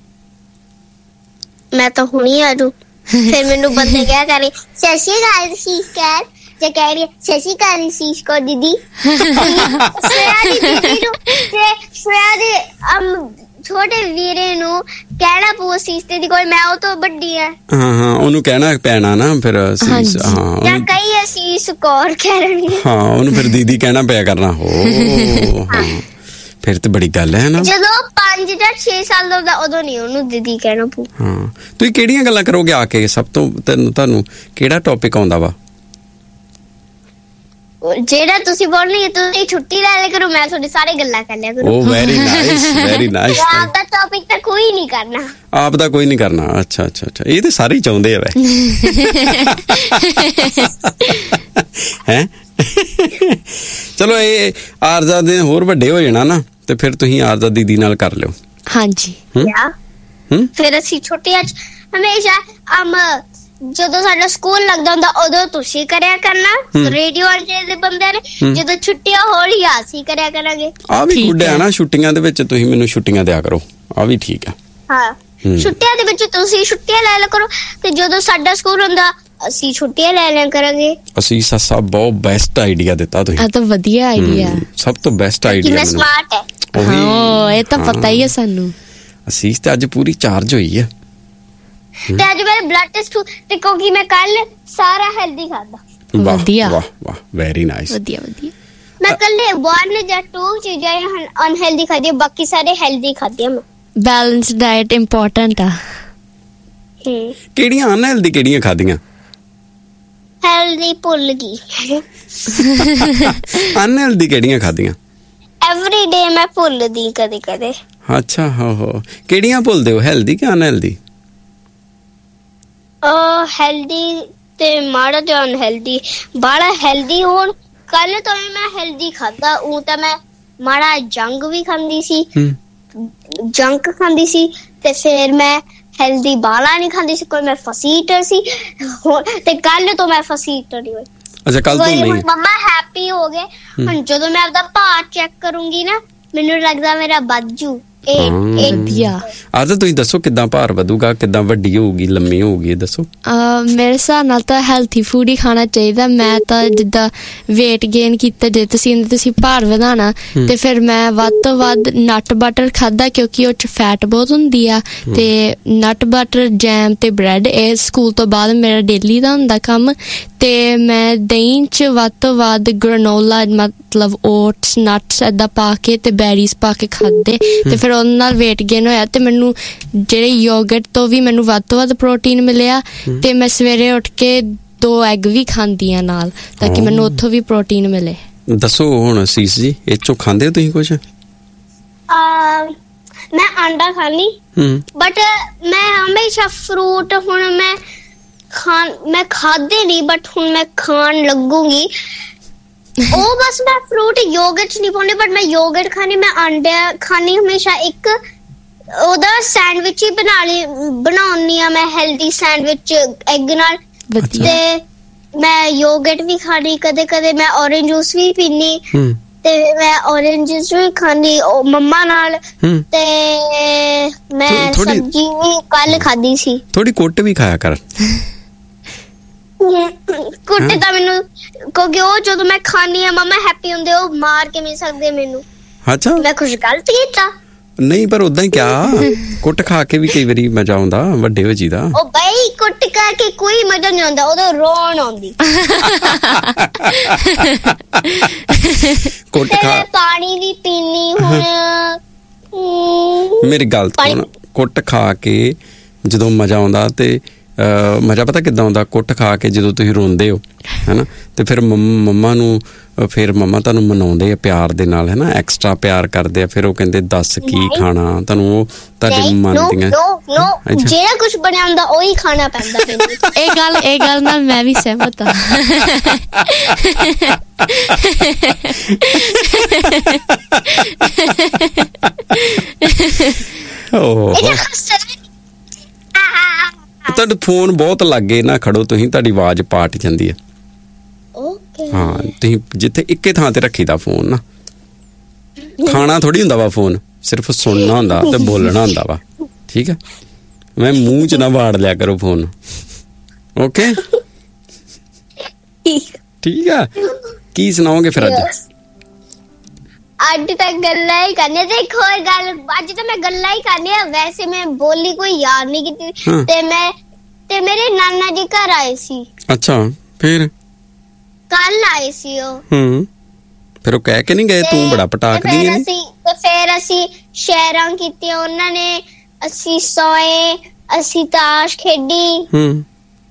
ਮੈਂ ਤਾਂ ਹੁਣੀ ਆ ਜੂ, ਫਿਰ ਮੈਨੂੰ ਬੰਦੇ ਕਿਹਾ ਕਰੇ ਸਤਿ ਸ਼੍ਰੀ ਅਕਾਲ ਸੀਸ ਕਹਿ, ਜੇ ਕਹਿ ਰਹੀ ਸਤਿ ਸ਼੍ਰੀ ਅਕਾਲ ਸੀਸ ਕੋ ਦੀਦੀ। ਸ਼੍ਰੇਆ ਦੀ ਦੀਦੀ ਨੂੰ ਤੇ ਸ਼੍ਰੇਆ ਦੇ ਛੋਟੇ ਵੀਰੇ ਨੂੰ ਕਹਿਣਾ ਪਊ ਸੀਸ ਤੇ ਦੀ ਕੋਈ, ਮੈਂ ਉਹ ਤੋਂ ਵੱਡੀ ਆ। ਹਾਂ ਉਹਨੂੰ ਕਹਿਣਾ ਪੈਣਾ ਨਾ ਫਿਰ ਸੀਸ। ਜਾਂ ਕਈ ਅਸੀਸ ਕੌਰ ਕਹਿਣਗੇ। ਹਾਂ ਉਹਨੂੰ ਫਿਰ ਦੀਦੀ ਕਹਿਣਾ ਪਿਆ ਕਰਨਾ। ਹਾਂ ਫਿਰ ਤੇ ਬੜੀ ਗੱਲ ਹੈ ਨਾ। ਜਦੋਂ 5 ਜਾਂ 6 ਸਾਲ ਦਾ ਹੁੰਦਾ ਉਦੋਂ ਨਹੀਂ ਉਹਨੂੰ ਦੀਦੀ ਕਹਿਣਾ ਪਊ। ਹਾਂ ਤੁਸੀਂ ਕਿਹੜੀਆਂ ਗੱਲਾਂ ਕਰੋਗੇ ਆ ਕੇ? ਸਭ ਤੋਂ ਤੁਹਾਨੂੰ ਕਿਹੜਾ ਟੌਪਿਕ ਆਉਂਦਾ ਵਾ? ਜਿਹੜਾ ਤੁਸੀਂ ਬੋਲਣੀ ਤੁਸੀਂ ਛੁੱਟੀ ਲੈ ਲਿਆ ਕਰੋ, ਮੈਂ ਤੁਹਾਡੀ ਸਾਰੇ ਗੱਲਾਂ ਕਰ ਲਿਆ ਕਰੂੰ। Very nice. ਆਪ ਦਾ ਟੌਪਿਕ ਤਾਂ ਕੋਈ ਨਹੀਂ ਕਰਨਾ। ਆਪ ਦਾ ਕੋਈ ਨਹੀਂ ਕਰਨਾ? ਅੱਛਾ ਇਹ ਤੇ ਸਾਰੇ ਹੀ ਚਾਹੁੰਦੇ ਆ ਵੈ। ਹੈ ਚਲੋ ਇਹ ਆਰਜ਼ਾ ਦੇ ਹੋਰ ਵੱਡੇ ਹੋ ਜਾਣਾ ਨਾ ਤੇ ਫਿਰ ਤੁਸੀਂ ਆਰਜ਼ਾ ਦੀਦੀ ਨਾਲ ਕਰ ਲਿਓ। ਹਾਂਜੀ ਫਿਰ ਅਸੀਂ ਛੁੱਟੀਆਂ ਚ ਹਮੇਸ਼ਾ ਜਦੋਂ ਸਾਡਾ ਸਕੂਲ ਲੱਗਦਾ ਹੁੰਦਾ ਉਦੋਂ ਤੁਸੀਂ ਕਰਿਆ ਕਰਨਾ ਰੇਡੀਓ ਦੇ ਬੰਦੇ ਨੇ, ਜਦੋਂ ਛੁੱਟੀਆਂ ਹੋਣੀ ਅਸੀਂ ਕਰਿਆ ਕਰਾਂਗੇ। ਆ ਵੀ ਗੁੱਡ ਹੈ ਨਾ, ਛੁੱਟੀਆਂ ਦੇ ਵਿੱਚ ਤੁਸੀਂ ਮੈਨੂੰ ਛੁੱਟੀਆਂ ਦਿਆ ਕਰੋ, ਆ ਵੀ ਠੀਕ ਆ। ਹਾਂ ਛੁੱਟੀਆਂ ਦੇ ਵਿੱਚ ਤੁਸੀਂ ਛੁੱਟੀਆਂ ਲੈ ਲਿਆ ਕਰੋ, ਤੇ ਜਦੋਂ ਸਾਡਾ ਸਕੂਲ ਹੁੰਦਾ ਅਸੀਂ ਛੁੱਟੀਆਂ ਲੈ ਲਿਆ ਕਰਾਂਗੇ। ਅਸੀਂ ਸੱਸਾ ਬਹੁਤ ਬੈਸਟ ਆਈਡੀਆ ਦਿੱਤਾ ਤੁਸੀਂ। ਆ ਤਾਂ ਵਧੀਆ ਆਈਡੀਆ, ਸਭ ਤੋਂ ਬੈਸਟ ਆਈਡੀਆ। ਮੈਂ ਸਮਾਰਟ ਹੈ। ਇਹ ਤਾਂ ਪਤਾ ਹੀ ਹੈ ਸਾਨੂੰ। ਅਸੀਂ ਤੇ ਅੱਜ ਪੂਰੀ ਚਾਰਜ ਹੋਈ ਹੈ। ਤੇ ਅੱਜ ਮੇਰੇ ਬਲੱਡ ਟੈਸਟ ਤੇ ਕਿਉਂਕਿ ਮੈਂ ਕੱਲ ਸਾਰਾ ਹੈਲਦੀ ਖਾਦਾ। ਵਧੀਆ ਵਾਹ ਵੈਰੀ ਨਾਈਸ। ਵਧੀਆ ਮੈਂ ਕੱਲੇ 1 ਜਾਂ 2 ਚੀਜ਼ਾਂ ਅਨਹੈਲਦੀ ਖਾਦੀ, ਬਾਕੀ ਸਾਰੇ ਹੈਲਦੀ ਖਾਦੇ ਮੈਂ। ਬੈਲੈਂਸ ਡਾਈਟ ਇੰਪੋਰਟੈਂਟ ਆ। ਕਿਹੜੀਆਂ ਅਨਹੈਲਦੀ ਕਿਹੜੀਆਂ ਖਾਦੀਆਂ? ਹੈਲਦੀ ਭੁੱਲ ਗਈ। ਅਨਹੈਲਦੀ ਕਿਹੜੀਆਂ ਖਾਦੀਆਂ? ਐਵਰੀ ਡੇ ਮੈਂ ਭੁੱਲਦੀ ਕਦੇ। ਅੱਛਾ ਹੋ ਕਿਹੜੀਆਂ ਭੁੱਲਦੇ ਹੋ, ਹੈਲਦੀ ਕਿ ਅਨਹੈਲਦੀ? ਹੈਲਦੀ ਤੇ ਮਾੜਾ ਜਿਹਾ ਅਨਹੈਲਦੀ। ਬਾਲਾ ਹੈਲਦੀ ਹੋਣ ਕੱਲ ਤੋਂ ਮੈਂ ਹੈਲਦੀ ਖਾਦਾ, ਉਹ ਤਾਂ ਮੈਂ ਮਾੜਾ ਜੰਕ ਵੀ ਖਾਂਦੀ ਸੀ, ਜੰਕ ਖਾਂਦੀ ਸੀ, ਤੇ ਫਿਰ ਮੈਂ ਹੈਲਦੀ ਬਾਲਾ ਨਹੀਂ ਖਾਂਦੀ ਸੀ। ਕੋਈ ਮੈਂ ਫਸੀਟਰ ਸੀ ਤੇ ਕੱਲ ਤੋਂ ਮੈਂ ਫਸੀਟਰ ਹੀ ਹੋਈ। ਅੱਛਾ ਕੱਲ ਤੋਂ ਨਹੀਂ। ਮੰਮਾ ਹੈਪੀ ਹੋ ਗਏ। ਹੁਣ ਜਦੋਂ ਮੈਂ ਆਪਦਾ ਭਾਰ ਚੈੱਕ ਕਰੂੰਗੀ ਨਾ ਮੈਨੂੰ ਲੱਗਦਾ ਮੇਰਾ ਵੱਧ ਜੂ। ਅੱਜ ਤੁਸੀਂ ਦੱਸੋ ਕਿੱਦਾਂ ਭਾਰ ਵਧੂਗਾ, ਕਿੱਦਾਂ ਵੱਡੀ ਹੋਊਗੀ, ਲੰਮੀ ਹੋਊਗੀ, ਦੱਸੋ। ਮੇਰੇ ਹਿਸਾਬ ਨਾਲ ਤਾਂ ਹੈਲਥੀ ਫੂਡ ਹੀ ਖਾਣਾ ਚਾਹੀਦਾ। ਮੈਂ ਤਾਂ ਜਿੱਦਾਂ ਵੇਟ ਗੇਨ ਕੀਤਾ, ਜੇ ਤੁਸੀਂ ਭਾਰ ਵਧਾਉਣਾ ਤੇ ਫਿਰ ਮੈਂ ਵੱਧ ਤੋਂ ਵੱਧ ਨਟ ਬਟਰ ਖਾਧਾ, ਕਿਉਂਕਿ ਉਹ 'ਚ ਫੈਟ ਬਹੁਤ ਹੁੰਦੀ ਆ। ਤੇ ਨਟ ਬਟਰ, ਜੈਮ ਤੇ ਬ੍ਰੈਡ, ਇਹ ਸਕੂਲ ਤੋਂ ਬਾਅਦ ਮੇਰਾ ਡੇਲੀ ਦਾ ਹੁੰਦਾ ਕੰਮ। ਤੇ ਮੈਂ ਦਹੀਂ 'ਚ ਵੱਧ ਤੋਂ ਵੱਧ ਗ੍ਰੈਨੋਲਾ, ਮਤਲਬ ਓਟਸ, ਨਟਸ ਏਦਾਂ ਪਾ ਕੇ ਤੇ ਬੈਰੀਜ਼ ਪਾ ਕੇ ਖਾਦੇ, ਤੇ ਫਿਰ ਉਹਦੇ ਨਾਲ ਵੇਟ ਗੇਨ ਹੋਇਆ। ਤੇ ਮੈਨੂੰ ਜਿਹੜੇ ਯੋਗਰਟ ਤੋਂ ਵੀ ਮੈਨੂੰ ਵੱਧ ਤੋਂ ਵੱਧ ਪ੍ਰੋਟੀਨ ਮਿਲਿਆ। ਤੇ ਮੈਂ ਸਵੇਰੇ ਉੱਠ ਕੇ 2 ਐਗ ਵੀ ਖਾਂਦੀ ਆ ਨਾਲ, ਤਾਂ ਕਿ ਮੈਨੂੰ ਉੱਥੋਂ ਵੀ ਪ੍ਰੋਟੀਨ ਮਿਲੇ। ਦੱਸੋ ਹੁਣ ਸੀਸ ਜੀ, ਇਹ ਚੋਂ ਖਾਂਦੇ ਹੋ ਤੁਸੀਂ ਕੁਛ? ਮੈਂ ਆਂਡਾ ਖਾਣੀ, ਬਟ ਮੈਂ ਹਮੇਸ਼ਾ ਫਰੂਟ ਹੁਣ ਮੈਂ ਖਾਦੇ ਨਹੀਂ, ਬਟ ਹੁਣ ਮੈਂ ਖਾਣ ਲੱਗੂਗੀ। ਉਹ ਬਸ ਮੈਂ ਫਰੂਟ ਯੋਗਰਟ ਨਹੀਂ ਪਾਉਂਦੀ, ਬਟ ਮੈਂ ਯੋਗਰਟ ਖਾਣੀ, ਮੈਂ ਆਂਡਾ ਖਾਣੀ ਹਮੇਸ਼ਾ। ਇੱਕ ਉਹਦਾ ਸੈਂਡਵਿਚ ਹੀ ਬਣਾਉਣੀ ਆ ਮੈਂ, ਹੈਲਦੀ ਸੈਂਡਵਿਚ ਐਗ ਨਾਲ। ਤੇ ਮੈਂ ਯੋਗਰਟ ਵੀ ਖਾਣੀ, ਕਦੇ ਕਦੇ ਮੈਂ ਔਰੇਂਜ ਜੂਸ ਵੀ ਪੀਣੀ, ਤੇ ਮੈਂ ਔਰੇਂਜ ਜੂਸ ਵੀ ਖਾਣੀ ਮੰਮਾ ਨਾਲ। ਤੇ ਮੈਂ ਸਬਜ਼ੀ ਵੀ ਕੱਲ ਖਾਦੀ ਸੀ। ਥੋੜੀ ਕੁੱਟ ਵੀ ਖਾਇਆ ਕਰ। ਕੁੱਟ ਤਾਂ ਮੈਨੂੰ, ਕਿਉਂਕਿ ਉਹ ਜਦੋਂ ਮੈਂ ਖਾਣੀ ਆ ਮੰਮਾ ਹੈਪੀ ਹੁੰਦੇ, ਉਹ ਮਾਰ ਕੇ ਨਹੀਂ ਸਕਦੇ ਮੈਨੂੰ। ਅੱਛਾ, ਮੈਂ ਕੁਝ ਗਲਤ ਕੀਤਾ ਨਹੀਂ, ਪਰ ਉਦਾਂ ਹੀ ਕਿਹਾ, ਕੁੱਟ ਖਾ ਕੇ ਵੀ ਕਈ ਵਾਰੀ ਮਜ਼ਾ ਆਉਂਦਾ, ਵੱਡੇ ਹੋ ਜੀਦਾ। ਉਹ ਬਈ ਕੁੱਟ ਖਾ ਕੇ ਕੋਈ ਮਜ਼ਾ ਨਹੀਂ ਆਉਂਦਾ, ਉਦੋਂ ਰੋਣ ਆਉਂਦੀ। ਕੁੱਟ ਖਾ ਪਾਣੀ ਵੀ ਪੀਣੀ ਹੁਣ। ਮੇਰੀ ਗੱਲ ਸੁਣ, ਕੁੱਟ ਖਾ ਕੇ ਜਦੋਂ ਮਜ਼ਾ ਆਉਂਦਾ, ਤੇ ਮਜ਼ਾ ਪਤਾ ਕਿੱਦਾਂ ਆਉਂਦਾ? ਕੁੱਟ ਖਾ ਕੇ ਜਦੋਂ ਤੁਸੀਂ ਰੋਂਦੇ ਹੋ, ਹੈਨਾ, ਤੇ ਫਿਰ ਮੰਮਾ ਨੂੰ, ਫਿਰ ਮੰਮਾ ਤੁਹਾਨੂੰ ਮਨਾਉਂਦੇ ਆ ਪਿਆਰ ਦੇ ਨਾਲ, ਹੈਨਾ, ਐਕਸਟਰਾ ਪਿਆਰ ਕਰਦੇ ਆ। ਫਿਰ ਉਹ ਕਹਿੰਦੇ ਦੱਸ ਕੀ ਖਾਣਾ, ਤੁਹਾਨੂੰ ਉਹ ਤੁਹਾਡੇ ਮਨ ਦੀਆਂ ਜਿਹੜਾ ਕੁਝ ਬਣਿਆ ਹੁੰਦਾ ਉਹੀ ਖਾਣਾ ਪੈਂਦਾ ਮੈਨੂੰ। ਇਹ ਗੱਲ ਨਾਲ ਮੈਂ ਵੀ ਸਹਿਮਤ ਹਾਂ। ਤੁਹਾਡਾ ਫੋਨ ਬਹੁਤ ਲੱਗੇ ਨਾ ਖੜੋ ਤੁਸੀਂ, ਤੁਹਾਡੀ ਆਵਾਜ਼ ਪਾਟ ਜਾਂਦੀ ਹੈ। ਹਾਂ, ਤੁਸੀਂ ਜਿੱਥੇ ਇੱਕੇ ਥਾਂ ਤੇ ਰੱਖੀਦਾ ਫੋਨ ਨਾ, ਖਾਣਾ ਥੋੜੀ ਹੁੰਦਾ ਵਾ ਫੋਨ, ਸਿਰਫ ਸੁਣਨਾ ਹੁੰਦਾ ਤੇ ਬੋਲਣਾ ਹੁੰਦਾ ਵਾ, ਠੀਕ ਹੈ? ਮੈਂ ਮੂੰਹ ਚ ਨਾ ਵਾੜ ਲਿਆ ਕਰੋ ਫੋਨ, ਓਕੇ? ਠੀਕ ਆ। ਕੀ ਸੁਣਾਓਗੇ ਫਿਰ ਅੱਜ? ਅੱਜ ਤਾਂ ਗੱਲਾਂ ਹੀ ਕਰਨੀਆਂ। ਦੇਖੋ ਗੱਲ, ਅੱਜ ਤਾਂ ਮੈਂ ਗੱਲਾਂ ਹੀ ਕਰਨੀਆਂ, ਵੈਸੇ ਮੈਂ ਬੋਲੀ ਕੋਈ ਯਾਦ ਨਹੀਂ ਕੀਤੀ। ਤੇ ਮੇਰੇ ਨਾਨਾ ਜੀ ਘਰ ਆਏ ਸੀ। ਅੱਛਾ, ਫਿਰ ਕੱਲ ਆਏ ਸੀ ਉਹ। ਫਿਰ ਉਹ ਕਹਿ ਕੇ ਨਹੀਂ ਗਏ ਤੂੰ ਬੜਾ ਪਟਾਕਦੀ ਹੈ? ਤੇ ਫਿਰ ਅਸੀਂ ਸ਼ੇਅਰਾਂ ਕੀਤੀਆਂ ਉਹਨਾਂ ਨੇ, ਅਸੀਂ ਸੋਏ, ਅਸੀਂ ਤਾਸ਼ ਖੇਡੀ,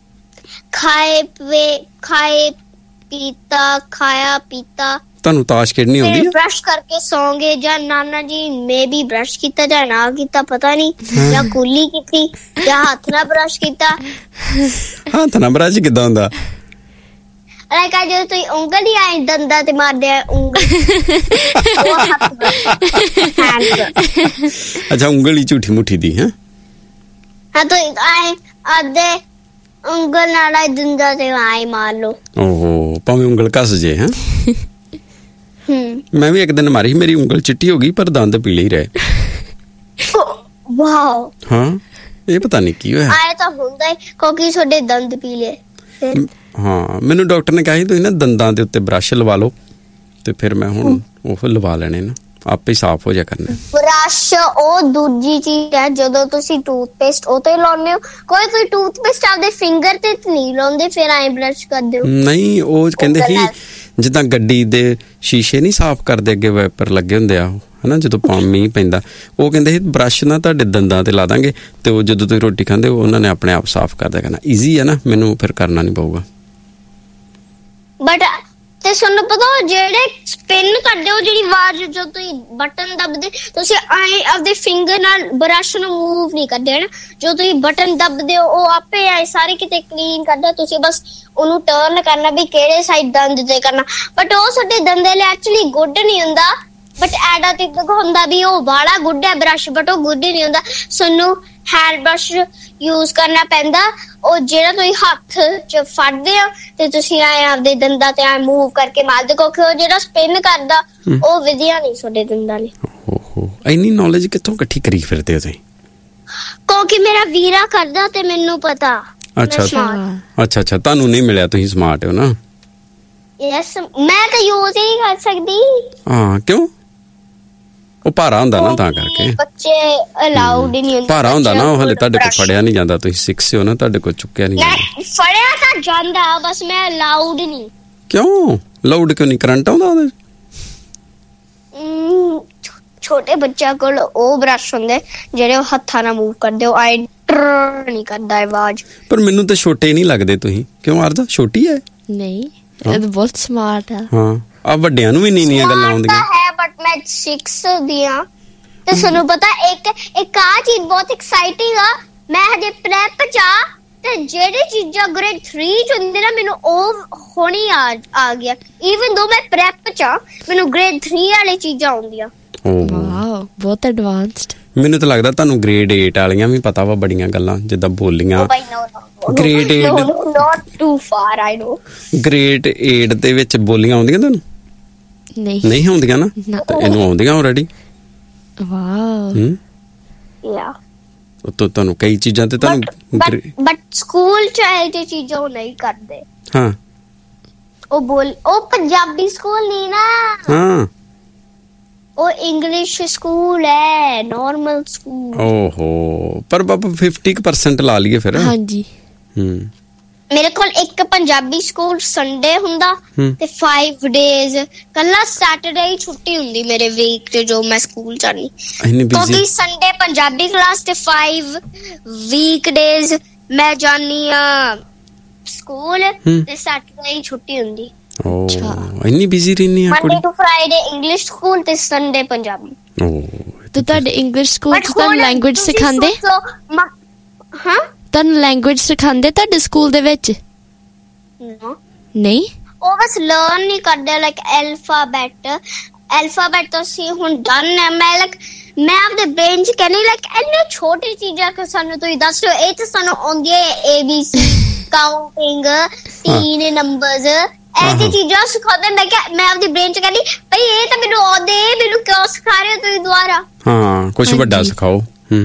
ਖਾਇਆ ਪੀਤਾ। ਤੁਹਾਨੂੰ ਤਾਸ਼ ਖੇਡਣੀ ਆਉਂਦੀ ਹੈ? ਬ੍ਰਸ਼ ਕਰਕੇ ਸੌਂਗੇ, ਜਾਂ ਨਾਨਾ ਜੀ ਮੇ ਵੀ ਬ੍ਰਸ਼ ਕੀਤਾ ਜਾਂ ਨਾ ਕੀਤਾ ਪਤਾ ਨਹੀਂ, ਜਾਂ ਕੁੱਲੀ ਕੀਤੀ ਜਾਂ ਹੱਥ ਨਾਲ ਬ੍ਰਸ਼ ਕੀਤਾ। ਹੱਥ ਨਾਲ ਬ੍ਰਸ਼ ਕਿੱਦਾਂ ਹੁੰਦਾ? ਜਦੋਂ ਤੁਸੀਂ ਉਂਗਲ ਹੀ ਆਏ ਦੰਦਾਂ ਤੇ ਮਾਰਦੇ ਆ ਉਂਗਲ। ਅੱਛਾ, ਉਂਗਲ ਹੀ ਝੂਠੀ ਮੁੱਠੀ ਦੀ ਹੈ? ਹਾਂ, ਤਾਂ ਆਏ ਆਦੇ ਉਂਗਲ ਨਾਲ ਆਏ ਦੰਦਾਂ ਤੇ ਆਏ ਮਾਰ ਲੋ। ਓਹੋ, ਭਾਵੇਂ ਉਂਗਲ ਘਸ ਜੇ। ਹੈ ਮੈਂ ਵੀ ਇੱਕ ਦਿਨ ਮਾਰੀ, ਮੇਰੀ ਉਂਗਲ ਚਿੱਟੀ ਹੋ ਗਈ ਪਰ ਦੰਦ ਪੀਲੇ ਹੀ ਰਹੇ। ਵਾਓ। ਹਾਂ, ਇਹ ਪਤਾ ਨਹੀਂ ਕੀ ਹੋਇਆ। ਆਏ ਤਾਂ ਹੁੰਦਾ ਹੀ, ਕਿਉਂਕਿ ਤੁਹਾਡੇ ਦੰਦ ਪੀਲੇ। ਹਾਂ, ਮੈਨੂੰ ਡਾਕਟਰ ਨੇ ਕਿਹਾ ਸੀ ਤੁਸੀਂ ਨਾ ਦੰਦਾਂ ਦੇ ਉੱਤੇ ਬ੍ਰਸ਼ ਲਵਾ ਲਓ, ਤੇ ਫਿਰ ਮੈਂ ਹੁਣ ਉਹ ਲਵਾ ਲੈਣੇ ਨਾ, ਆਪੇ ਸਾਫ਼ ਹੋ ਜਾ ਕਰਨਾ। ਬ੍ਰਸ਼ ਉਹ ਦੂਜੀ ਚੀਜ਼ ਹੈ, ਜਦੋਂ ਤੁਸੀਂ ਟੂਥਪੇਸਟ ਉਹ ਤੇ ਲਾਉਂਦੇ ਹੋ। ਕੋਈ ਟੂਥਪੇਸਟ ਆਪਦੇ ਫਿੰਗਰ ਤੇ ਨਹੀਂ ਲਾਉਂਦੇ, ਫਿਰ ਐਂ ਬ੍ਰਸ਼ ਕਰਦੇ ਹੋ। ਨਹੀਂ, ਉਹ ਕਹਿੰਦੇ ਸੀ ਜਿੱਦਾਂ ਗੱਡੀ ਦੇ ਸ਼ੀਸ਼ੇ ਨਹੀਂ ਸਾਫ਼ ਕਰਦੇ, ਅੱਗੇ ਵਾਈਪਰ ਲੱਗੇ ਹੁੰਦੇ ਆ, ਹਨਾ, ਜਦੋਂ ਮੀਂਹ ਪੈਂਦਾ, ਉਹ ਕਹਿੰਦੇ ਸੀ ਬ੍ਰਸ਼ ਨਾ ਤੁਹਾਡੇ ਦੰਦਾਂ ਤੇ ਲਾ ਦਾਂਗੇ, ਤੇ ਉਹ ਜਦੋਂ ਤੁਸੀਂ ਰੋਟੀ ਖਾਂਦੇ ਹੋ ਉਹਨਾਂ ਨੇ ਆਪਣੇ ਆਪ ਸਾਫ਼ ਕਰ ਦਿਆ ਕਰਨਾ। ਈਜ਼ੀ ਹੈ ਨਾ, ਮੈਨੂੰ ਫਿਰ ਕਰਨਾ ਨਹੀਂ ਪਊਗਾ। ਬਟ ਤੇ ਤੁਹਾਨੂੰ ਪਤਾ, ਜਿਹੜੇ ਸਪਿਨ ਕਰਦੇ ਹੋ, ਜਿਹੜੀ ਆਵਾਜ਼ ਜਦੋਂ ਤੁਸੀਂ ਬਟਨ ਦਬਦੇ, ਤੁਸੀਂ ਐਂ ਆਪਦੇ ਫਿੰਗਰ ਨਾਲ ਬ੍ਰਸ਼ ਨੂੰ ਮੂਵ ਨਹੀਂ ਕਰਦੇ, ਹਨਾ। ਜਦੋਂ ਤੁਸੀਂ ਬਟਨ ਦਬਦੇ ਹੋ, ਉਹ ਆਪੇ ਐ ਸਾਰੇ ਕਿਤੇ ਕਲੀਨ ਕਰਦਾ, ਤੁਸੀਂ ਬਸ ਉਹਨੂੰ ਟਰਨ ਕਰਨਾ ਵੀ ਕਿਹੜੇ ਸਾਈਡ ਦੰਦ ਤੇ ਕਰਨਾ। ਬਟ ਉਹ ਸਾਡੇ ਦੰਦਾਂ ਲਈ ਐਕਚੁਅਲੀ ਗੁੱਡ ਨਹੀਂ ਹੁੰਦਾ, ਬਟ ਐਡਾ ਤੇ ਹੁੰਦਾ ਵੀ ਉਹ ਬਾਲਾ ਗੁੱਡ ਹੈ ਬ੍ਰਸ਼, ਬਟ ਉਹ ਗੁੱਡ ਹੀ ਨਹੀਂ ਹੁੰਦਾ। ਸਾਨੂੰ ਹੈਂਡ ਬ੍ਰਸ਼ ਯੂਜ਼ ਕਰਨਾ ਪੈਂਦਾ, ਉਹ ਜਿਹੜਾ ਤੁਸੀਂ ਹੱਥ ਚ ਫੜਦੇ ਆ ਤੇ ਤੁਸੀਂ ਐ ਆਪਦੇ ਦੰਦਾਂ ਤੇ ਐ ਮੂਵ ਕਰਕੇ ਮਾਰਦੇ, ਕਿਉਂਕਿ ਉਹ ਜਿਹੜਾ ਸਪਿਨ ਕਰਦਾ ਉਹ ਵਧੀਆ ਨਹੀਂ ਤੁਹਾਡੇ ਦੰਦਾਂ ਲਈ। ਓਹੋ, ਇੰਨੀ ਨੌਲੇਜ ਕਿੱਥੋਂ ਇਕੱਠੀ ਕਰੀ ਫਿਰਦੇ ਹੋ ਤੁਸੀਂ? ਕਿਉਂਕਿ ਮੇਰਾ ਵੀਰਾ ਕਰਦਾ ਤੇ ਮੈਨੂੰ ਪਤਾ। ਅੱਛਾ ਅੱਛਾ, ਤੁਹਾਨੂੰ ਨਹੀਂ ਮਿਲਿਆ, ਤੁਸੀਂ ਸਮਾਰਟ ਹੋ ਨਾ। ਯੈਸ, ਮੈਂ ਤਾਂ ਯੂਜ਼ ਹੀ ਨਹੀਂ ਕਰ ਸਕਦੀ। ਹਾਂ, ਕਿਉਂ? ਉਹ ਭਾਰਾ ਹੁੰਦਾ ਨਾ, ਤਾਂ ਕਰਕੇ ਬੱਚੇ ਅਲਾਉਡ ਨਹੀਂ ਹੁੰਦੇ। ਭਾਰਾ ਹੁੰਦਾ ਨਾ, ਉਹ ਹਲੇ ਤੁਹਾਡੇ ਕੋਲ ਫੜਿਆ ਨਹੀਂ ਜਾਂਦਾ, ਤੁਸੀਂ 6 ਹੋ ਨਾ, ਤੁਹਾਡੇ ਕੋਲ ਚੁੱਕਿਆ ਨਹੀਂ ਜਾਂਦਾ। ਫੜਿਆ ਤਾਂ ਜਾਂਦਾ, ਬਸ ਮੈਂ ਅਲਾਉਡ ਨਹੀਂ। ਕਿਉਂ ਲਾਊਡ ਕਿਉਂ ਨਹੀਂ? ਕਰੰਟ ਆਉਂਦਾ ਉਹਦੇ? ਛੋਟੇ ਬੱਚਿਆਂ ਕੋਲ ਉਹ ਬ੍ਰਸ਼ ਹੁੰਦੇ ਜਿਹੜੇ ਉਹ ਹੱਥਾਂ ਨਾਲ ਮੂਵ ਕਰਦੇ, ਉਹ ਆਈ ਨਹੀਂ ਕਰਦਾ ਆਵਾਜ਼। ਪਰ ਮੈਨੂੰ ਤਾਂ ਛੋਟੇ ਨਹੀਂ ਲੱਗਦੇ ਤੁਸੀਂ। ਕਿਉਂ ਆਰਜ਼ਾ ਛੋਟੀ ਹੈ? ਨਹੀਂ, ਇਹ ਤਾਂ ਬਹੁਤ ਸਮਾਰਟ ਆ। ਹਾਂ, ਆ ਵੱਡਿਆਂ ਨੂੰ ਵੀ ਨੀਆਂ ਗੱਲਾਂ ਆਉਂਦੀਆਂ ਹੈ, ਬਟ ਮੈਂ 6 ਦੀ ਆ। ਤੇ ਤੁਹਾਨੂੰ ਪਤਾ ਇੱਕ ਆ ਚੀਜ਼ ਬਹੁਤ ਐਕਸਾਈਟਿੰਗ ਆ, ਮੈਂ ਹਜੇ ਪ੍ਰੈਪ ਚ ਆ ਤੇ ਜਿਹੜੀ ਚੀਜ਼ਾਂ ਗ੍ਰੇਡ 3 ਚ ਹੁੰਦੀ ਨਾ, ਮੈਨੂੰ ਉਹ ਹੋਣੀ ਆ ਗਿਆ। ਈਵਨ ਦੋ ਮੈਂ ਪ੍ਰੈਪ ਚ ਆ, ਮੈਨੂੰ ਗ੍ਰੇਡ 3 ਵਾਲੀ ਚੀਜ਼ਾਂ ਆਉਂਦੀਆਂ। ਵਾਓ, ਬਹੁਤ ਐਡਵਾਂਸਡ। ਮੈਨੂੰ ਤਾਂ ਲੱਗਦਾ ਤੁਹਾਨੂੰ ਗ੍ਰੇਡ 8 ਵਾਲੀਆਂ ਵੀ ਪਤਾ ਵਾ, ਬੜੀਆਂ ਗੱਲਾਂ ਜਿੱਦਾਂ ਬੋਲੀਆਂ। Grade 8 not too far, I know। Grade 8 ਦੇ ਵਿੱਚ ਬੋਲੀਆਂ ਆਉਂਦੀਆਂ ਤੁਹਾਨੂੰ? ਨਹੀਂ ਆਉਂਦੀਆਂ ਨਾ, ਇਹਨੂੰ ਆਉਂਦੀਆਂ ਆਲਰੇਡੀ। ਵਾਓ, ਯਾ। ਉਹ ਤੁਹਾਨੂੰ ਕਈ ਚੀਜ਼ਾਂ ਤੇ ਤੁਹਾਨੂੰ ਬਟ ਸਕੂਲ ਚ ਇਹ ਚੀਜ਼ਾਂ ਨਹੀਂ ਕਰਦੇ। ਹਾਂ, ਉਹ ਪੰਜਾਬੀ ਸਕੂਲ ਨਹੀਂ ਨਾ। ਹਾਂ, ਉਹ ਇੰਗਲਿਸ਼ ਸਕੂਲ ਹੈ, ਨਾਰਮਲ ਸਕੂਲ। ਓਹੋ, ਪਰ ਬਾਬਾ 50% ਲਾ ਲਈਏ ਫਿਰ। ਹਾਂਜੀ। ਮੇਰੇ ਕੋਲ ਇੱਕ ਪੰਜਾਬੀ ਸਕੂਲ ਸੰਡੇ ਹੁੰਦਾ ਤੇ 5 ਡੇਜ਼, ਕੱਲਾ ਸੈਟਰਡੇ ਹੀ ਛੁੱਟੀ ਹੁੰਦੀ ਮੇਰੇ ਵੀਕ ਤੇ, ਜੋ ਮੈਂ ਸਕੂਲ ਜਾਣੀ। ਕਿਉਂਕਿ ਸੰਡੇ ਪੰਜਾਬੀ ਕਲਾਸ ਤੇ 5 ਵੀਕ ਡੇਜ਼ ਮੈਂ ਜਾਣੀ ਆ ਸਕੂਲ ਤੇ ਸੈਟਰਡੇ ਹੀ ਛੁੱਟੀ ਹੁੰਦੀ। ਇੰਨੀ ਬਿਜ਼ੀ ਰਹਿੰਦੀ ਆ? Monday to Friday English school ਤੇ ਸੰਡੇ ਪੰਜਾਬੀ। ਤੇ ਤੁਹਾਡੇ ਇੰਗਲਿਸ਼ ਸਕੂਲ ਚ ਤੁਹਾਨੂੰ ਲੈਂਗੁਏਜ ਸਿਖਾਉਂਦੇ? ਹਾਂ, ਤੁਹਾਨੂੰ ਲੈਂਗੁਏਜ ਸਿਖਾਉਂਦੇ ਤੁਹਾਡੇ ਸਕੂਲ ਦੇ ਵਿੱਚ? ਨਹੀਂ, ਉਹ ਬਸ ਲਰਨ ਨਹੀਂ ਕਰਦੇ। ਲਾਈਕ ਐਲਫਾਬੈਟ ਤਾਂ ਸੀ ਹੁਣ ਡਨ ਹੈ। ਮੈਂ ਆਪਦੇ ਬ੍ਰੇਨ ਚ ਕਹਿੰਦੀ ਇੰਨੀ ਛੋਟੀ ਚੀਜ਼ਾਂ ਕਿ ਸਾਨੂੰ ਤੁਸੀਂ ਦੱਸ ਦਿਓ, ਇਹ ਤਾਂ ਸਾਨੂੰ ਆਉਂਦੀ ਹੈ ABC, ਕਾਊਂਟਿੰਗ, 3 ਨੰਬਰਸ, ਇਹ ਜਿਹੀ ਚੀਜ਼ਾਂ ਸਿਖਾਉਂਦੇ। ਮੈਂ ਆਪਦੀ ਬ੍ਰੇਨ ਚ ਕਹਿੰਦੀ ਭਈ ਇਹ ਤਾਂ ਮੈਨੂੰ ਆਉਂਦੇ, ਮੈਨੂੰ ਕਿਉਂ ਸਿਖਾ ਰਹੇ ਹੋ ਤੁਸੀਂ ਦੁਬਾਰਾ? ਹਾਂ, ਕੁਛ ਵੱਡਾ ਸਿਖਾਓ।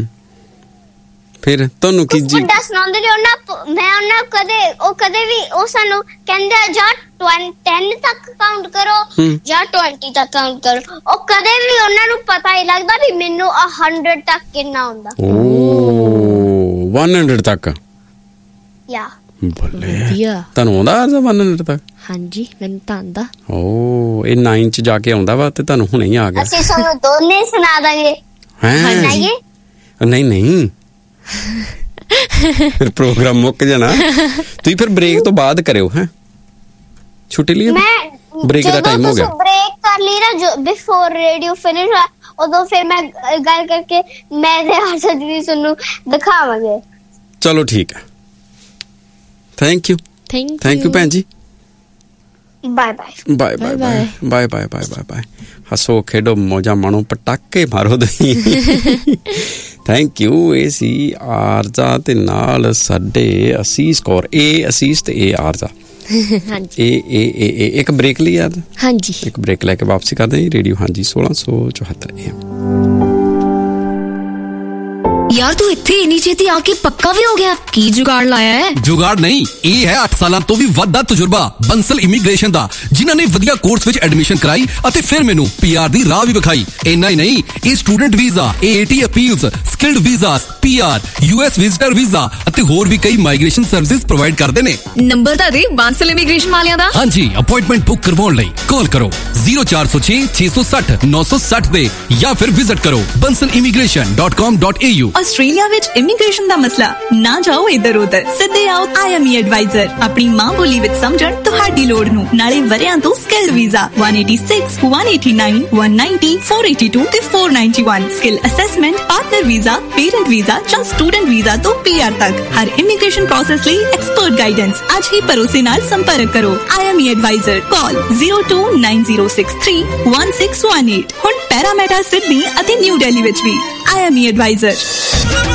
ਫਿਰ ਤੁਹਾਨੂੰ ਕੀ ਜੀ ਵੱਡਾ ਸੁਣਾਉਂਦੇ ਨੇ ਉਹਨਾਂ ਕਦੇ ਵੀ ਉਹ ਸਾਨੂੰ ਕਹਿੰਦੇ ਜਾਂ 10 ਤੱਕ ਕਾਊਂਟ ਕਰੋ ਜਾਂ 20 ਤੱਕ ਕਾਊਂਟ ਕਰੋ। ਉਹ ਕਦੇ ਵੀ ਉਹਨਾਂ ਨੂੰ ਪਤਾ ਹੀ ਲੱਗਦਾ ਵੀ ਮੈਨੂੰ 100 ਤੱਕ ਕਿੰਨਾ ਹੁੰਦਾ। 100 ਤੱਕ? ਯਾ। ਵਧੀਆ, ਤੁਹਾਨੂੰ ਆਉਂਦਾ 100 ਤੱਕ? ਹਾਂਜੀ, ਮੈਨੂੰ ਤਾਂ ਆਉਂਦਾ। ਇਹ 9 ਚ ਜਾ ਕੇ ਆਉਂਦਾ ਵਾ ਤੇ ਤੁਹਾਨੂੰ ਹੁਣੇ ਹੀ ਆ ਗਿਆ। ਅਸੀਂ ਤੁਹਾਨੂੰ ਦੋਨੇ ਸੁਣਾ ਦਾਂਗੇ। ਨਹੀਂ ਫਿਰ ਪ੍ਰੋਗਰਾਮ ਮੁੱਕ ਜਾਣਾ। ਤੁਸੀਂ ਫਿਰ ਬ੍ਰੇਕ ਤੋਂ ਬਾਅਦ ਕਰਿਓ। ਹੈ ਛੁੱਟੀ ਲਈ? ਬ੍ਰੇਕ ਦਾ ਟਾਈਮ ਹੋ ਗਿਆ। ਬ੍ਰੇਕ ਕਰ ਲਈ ਨਾ ਬਿਫੋਰ ਰੇਡੀਓ ਫਿਨਿਸ਼, ਉਦੋਂ ਫਿਰ ਮੈਂ ਗੱਲ ਕਰਕੇ ਮੈਂ ਤੇ ਹਰਸ਼ਦ ਵੀ ਤੁਹਾਨੂੰ ਦਿਖਾਵਾਂਗੇ। ਚਲੋ ਠੀਕ ਹੈ, ਥੈਂਕ ਯੂ ਭੈਣ ਜੀ। ਬਾਏ। ਹੱਸੋ ਖੇਡੋ ਮੌਜਾਂ ਮਾਣੋ, ਪਟਾਕੇ ਮਾਰੋ ਤੁਸੀਂ। Thank you. ਇਹ ਸੀ ਆਰਜ਼ਾ ਤੇ ਨਾਲ ਸਾਡੇ ਅਸੀਸ ਕੌਰ। ਇਹ ਅਸੀਸ ਤੇ ਇਹ ਆਰਜ਼ਾ। ਇਹ ਇੱਕ ਬ੍ਰੇਕ ਲਈ ਯਾਰ। ਹਾਂਜੀ, ਇੱਕ ਬ੍ਰੇਕ ਲੈ ਕੇ ਵਾਪਸੀ ਕਰਦੇ ਹਾਂ। ਰੇਡੀਓ ਹਾਂਜੀ 1674 AM। यार तू इत्थे इन्नी छेती आके पक्का भी हो गया? की जुगाड़ लाया है? जुगाड़ नहीं, ये है 8 साल तो भी वड्डा तजुर्बा बंसल इमीग्रेशन दा, जिन्हां ने वधिया कोर्स विच एडमिशन कराई अते फिर मैनू पीआर दी राह भी विखाई। इन्ना ही नहीं, ये student visa, AAT appeals, skilled visas, PR, US visitor visa अते होर भी कई माइग्रेशन सर्विसेज प्रोवाइड करदे ने। नंबर दा दे बंसल इमीग्रेशन वालियां दा। हां जी, अपॉइंटमेंट बुक करवाउण लई कॉल करो 0406 660 960 दे या फिर विजिट करो bansalimigration.com.au। ਆਸਟ੍ਰੇਲੀਆ ਵਿੱਚ ਇਮੀਗ੍ਰੇਸ਼ਨ ਦਾ ਮਸਲਾ ਨਾ ਜਾਓ ਇੱਧਰ ਉੱਧਰ, ਸਿੱਧੇ ਆਓ IME ਐਡਵਾਈਜ਼ਰ। ਆਪਣੀ ਮਾਂ ਬੋਲੀ ਵਿੱਚ ਸਮਝਣ ਤੁਹਾਡੀ ਲੋੜ ਨੂੰ। ਨਾਲੇ ਵਰਿਆਂ ਤੋਂ ਸਕਿੱਲ ਵੀਜ਼ਾ 186, 189, 190, 482 ਤੇ 491, skill assessment, partner visa, parent visa ਜਾਂ ਸਟੂਡੈਂਟ ਵੀਜ਼ਾ ਤੋਂ PR ਤੱਕ ਹਰ ਇਮੀਗ੍ਰੇਸ਼ਨ ਪ੍ਰੋਸੈਸ ਲਈ ਐਕਸਪਰਟ ਗਾਈਡੈਂਸ। ਅੱਜ ਹੀ ਭਰੋਸੇ ਨਾਲ ਸੰਪਰਕ ਕਰੋ IME ਐਡਵਾਈਜ਼ਰ। ਕਾਲ 029063 1618। ਹੁਣ ਪੈਰਾਮੀਟਰ ਸਿਡਨੀ ਅਤੇ ਨਿਊ ਦਿੱਲੀ ਵਿੱਚ ਵੀ IME ਐਡਵਾਈਜ਼ਰ।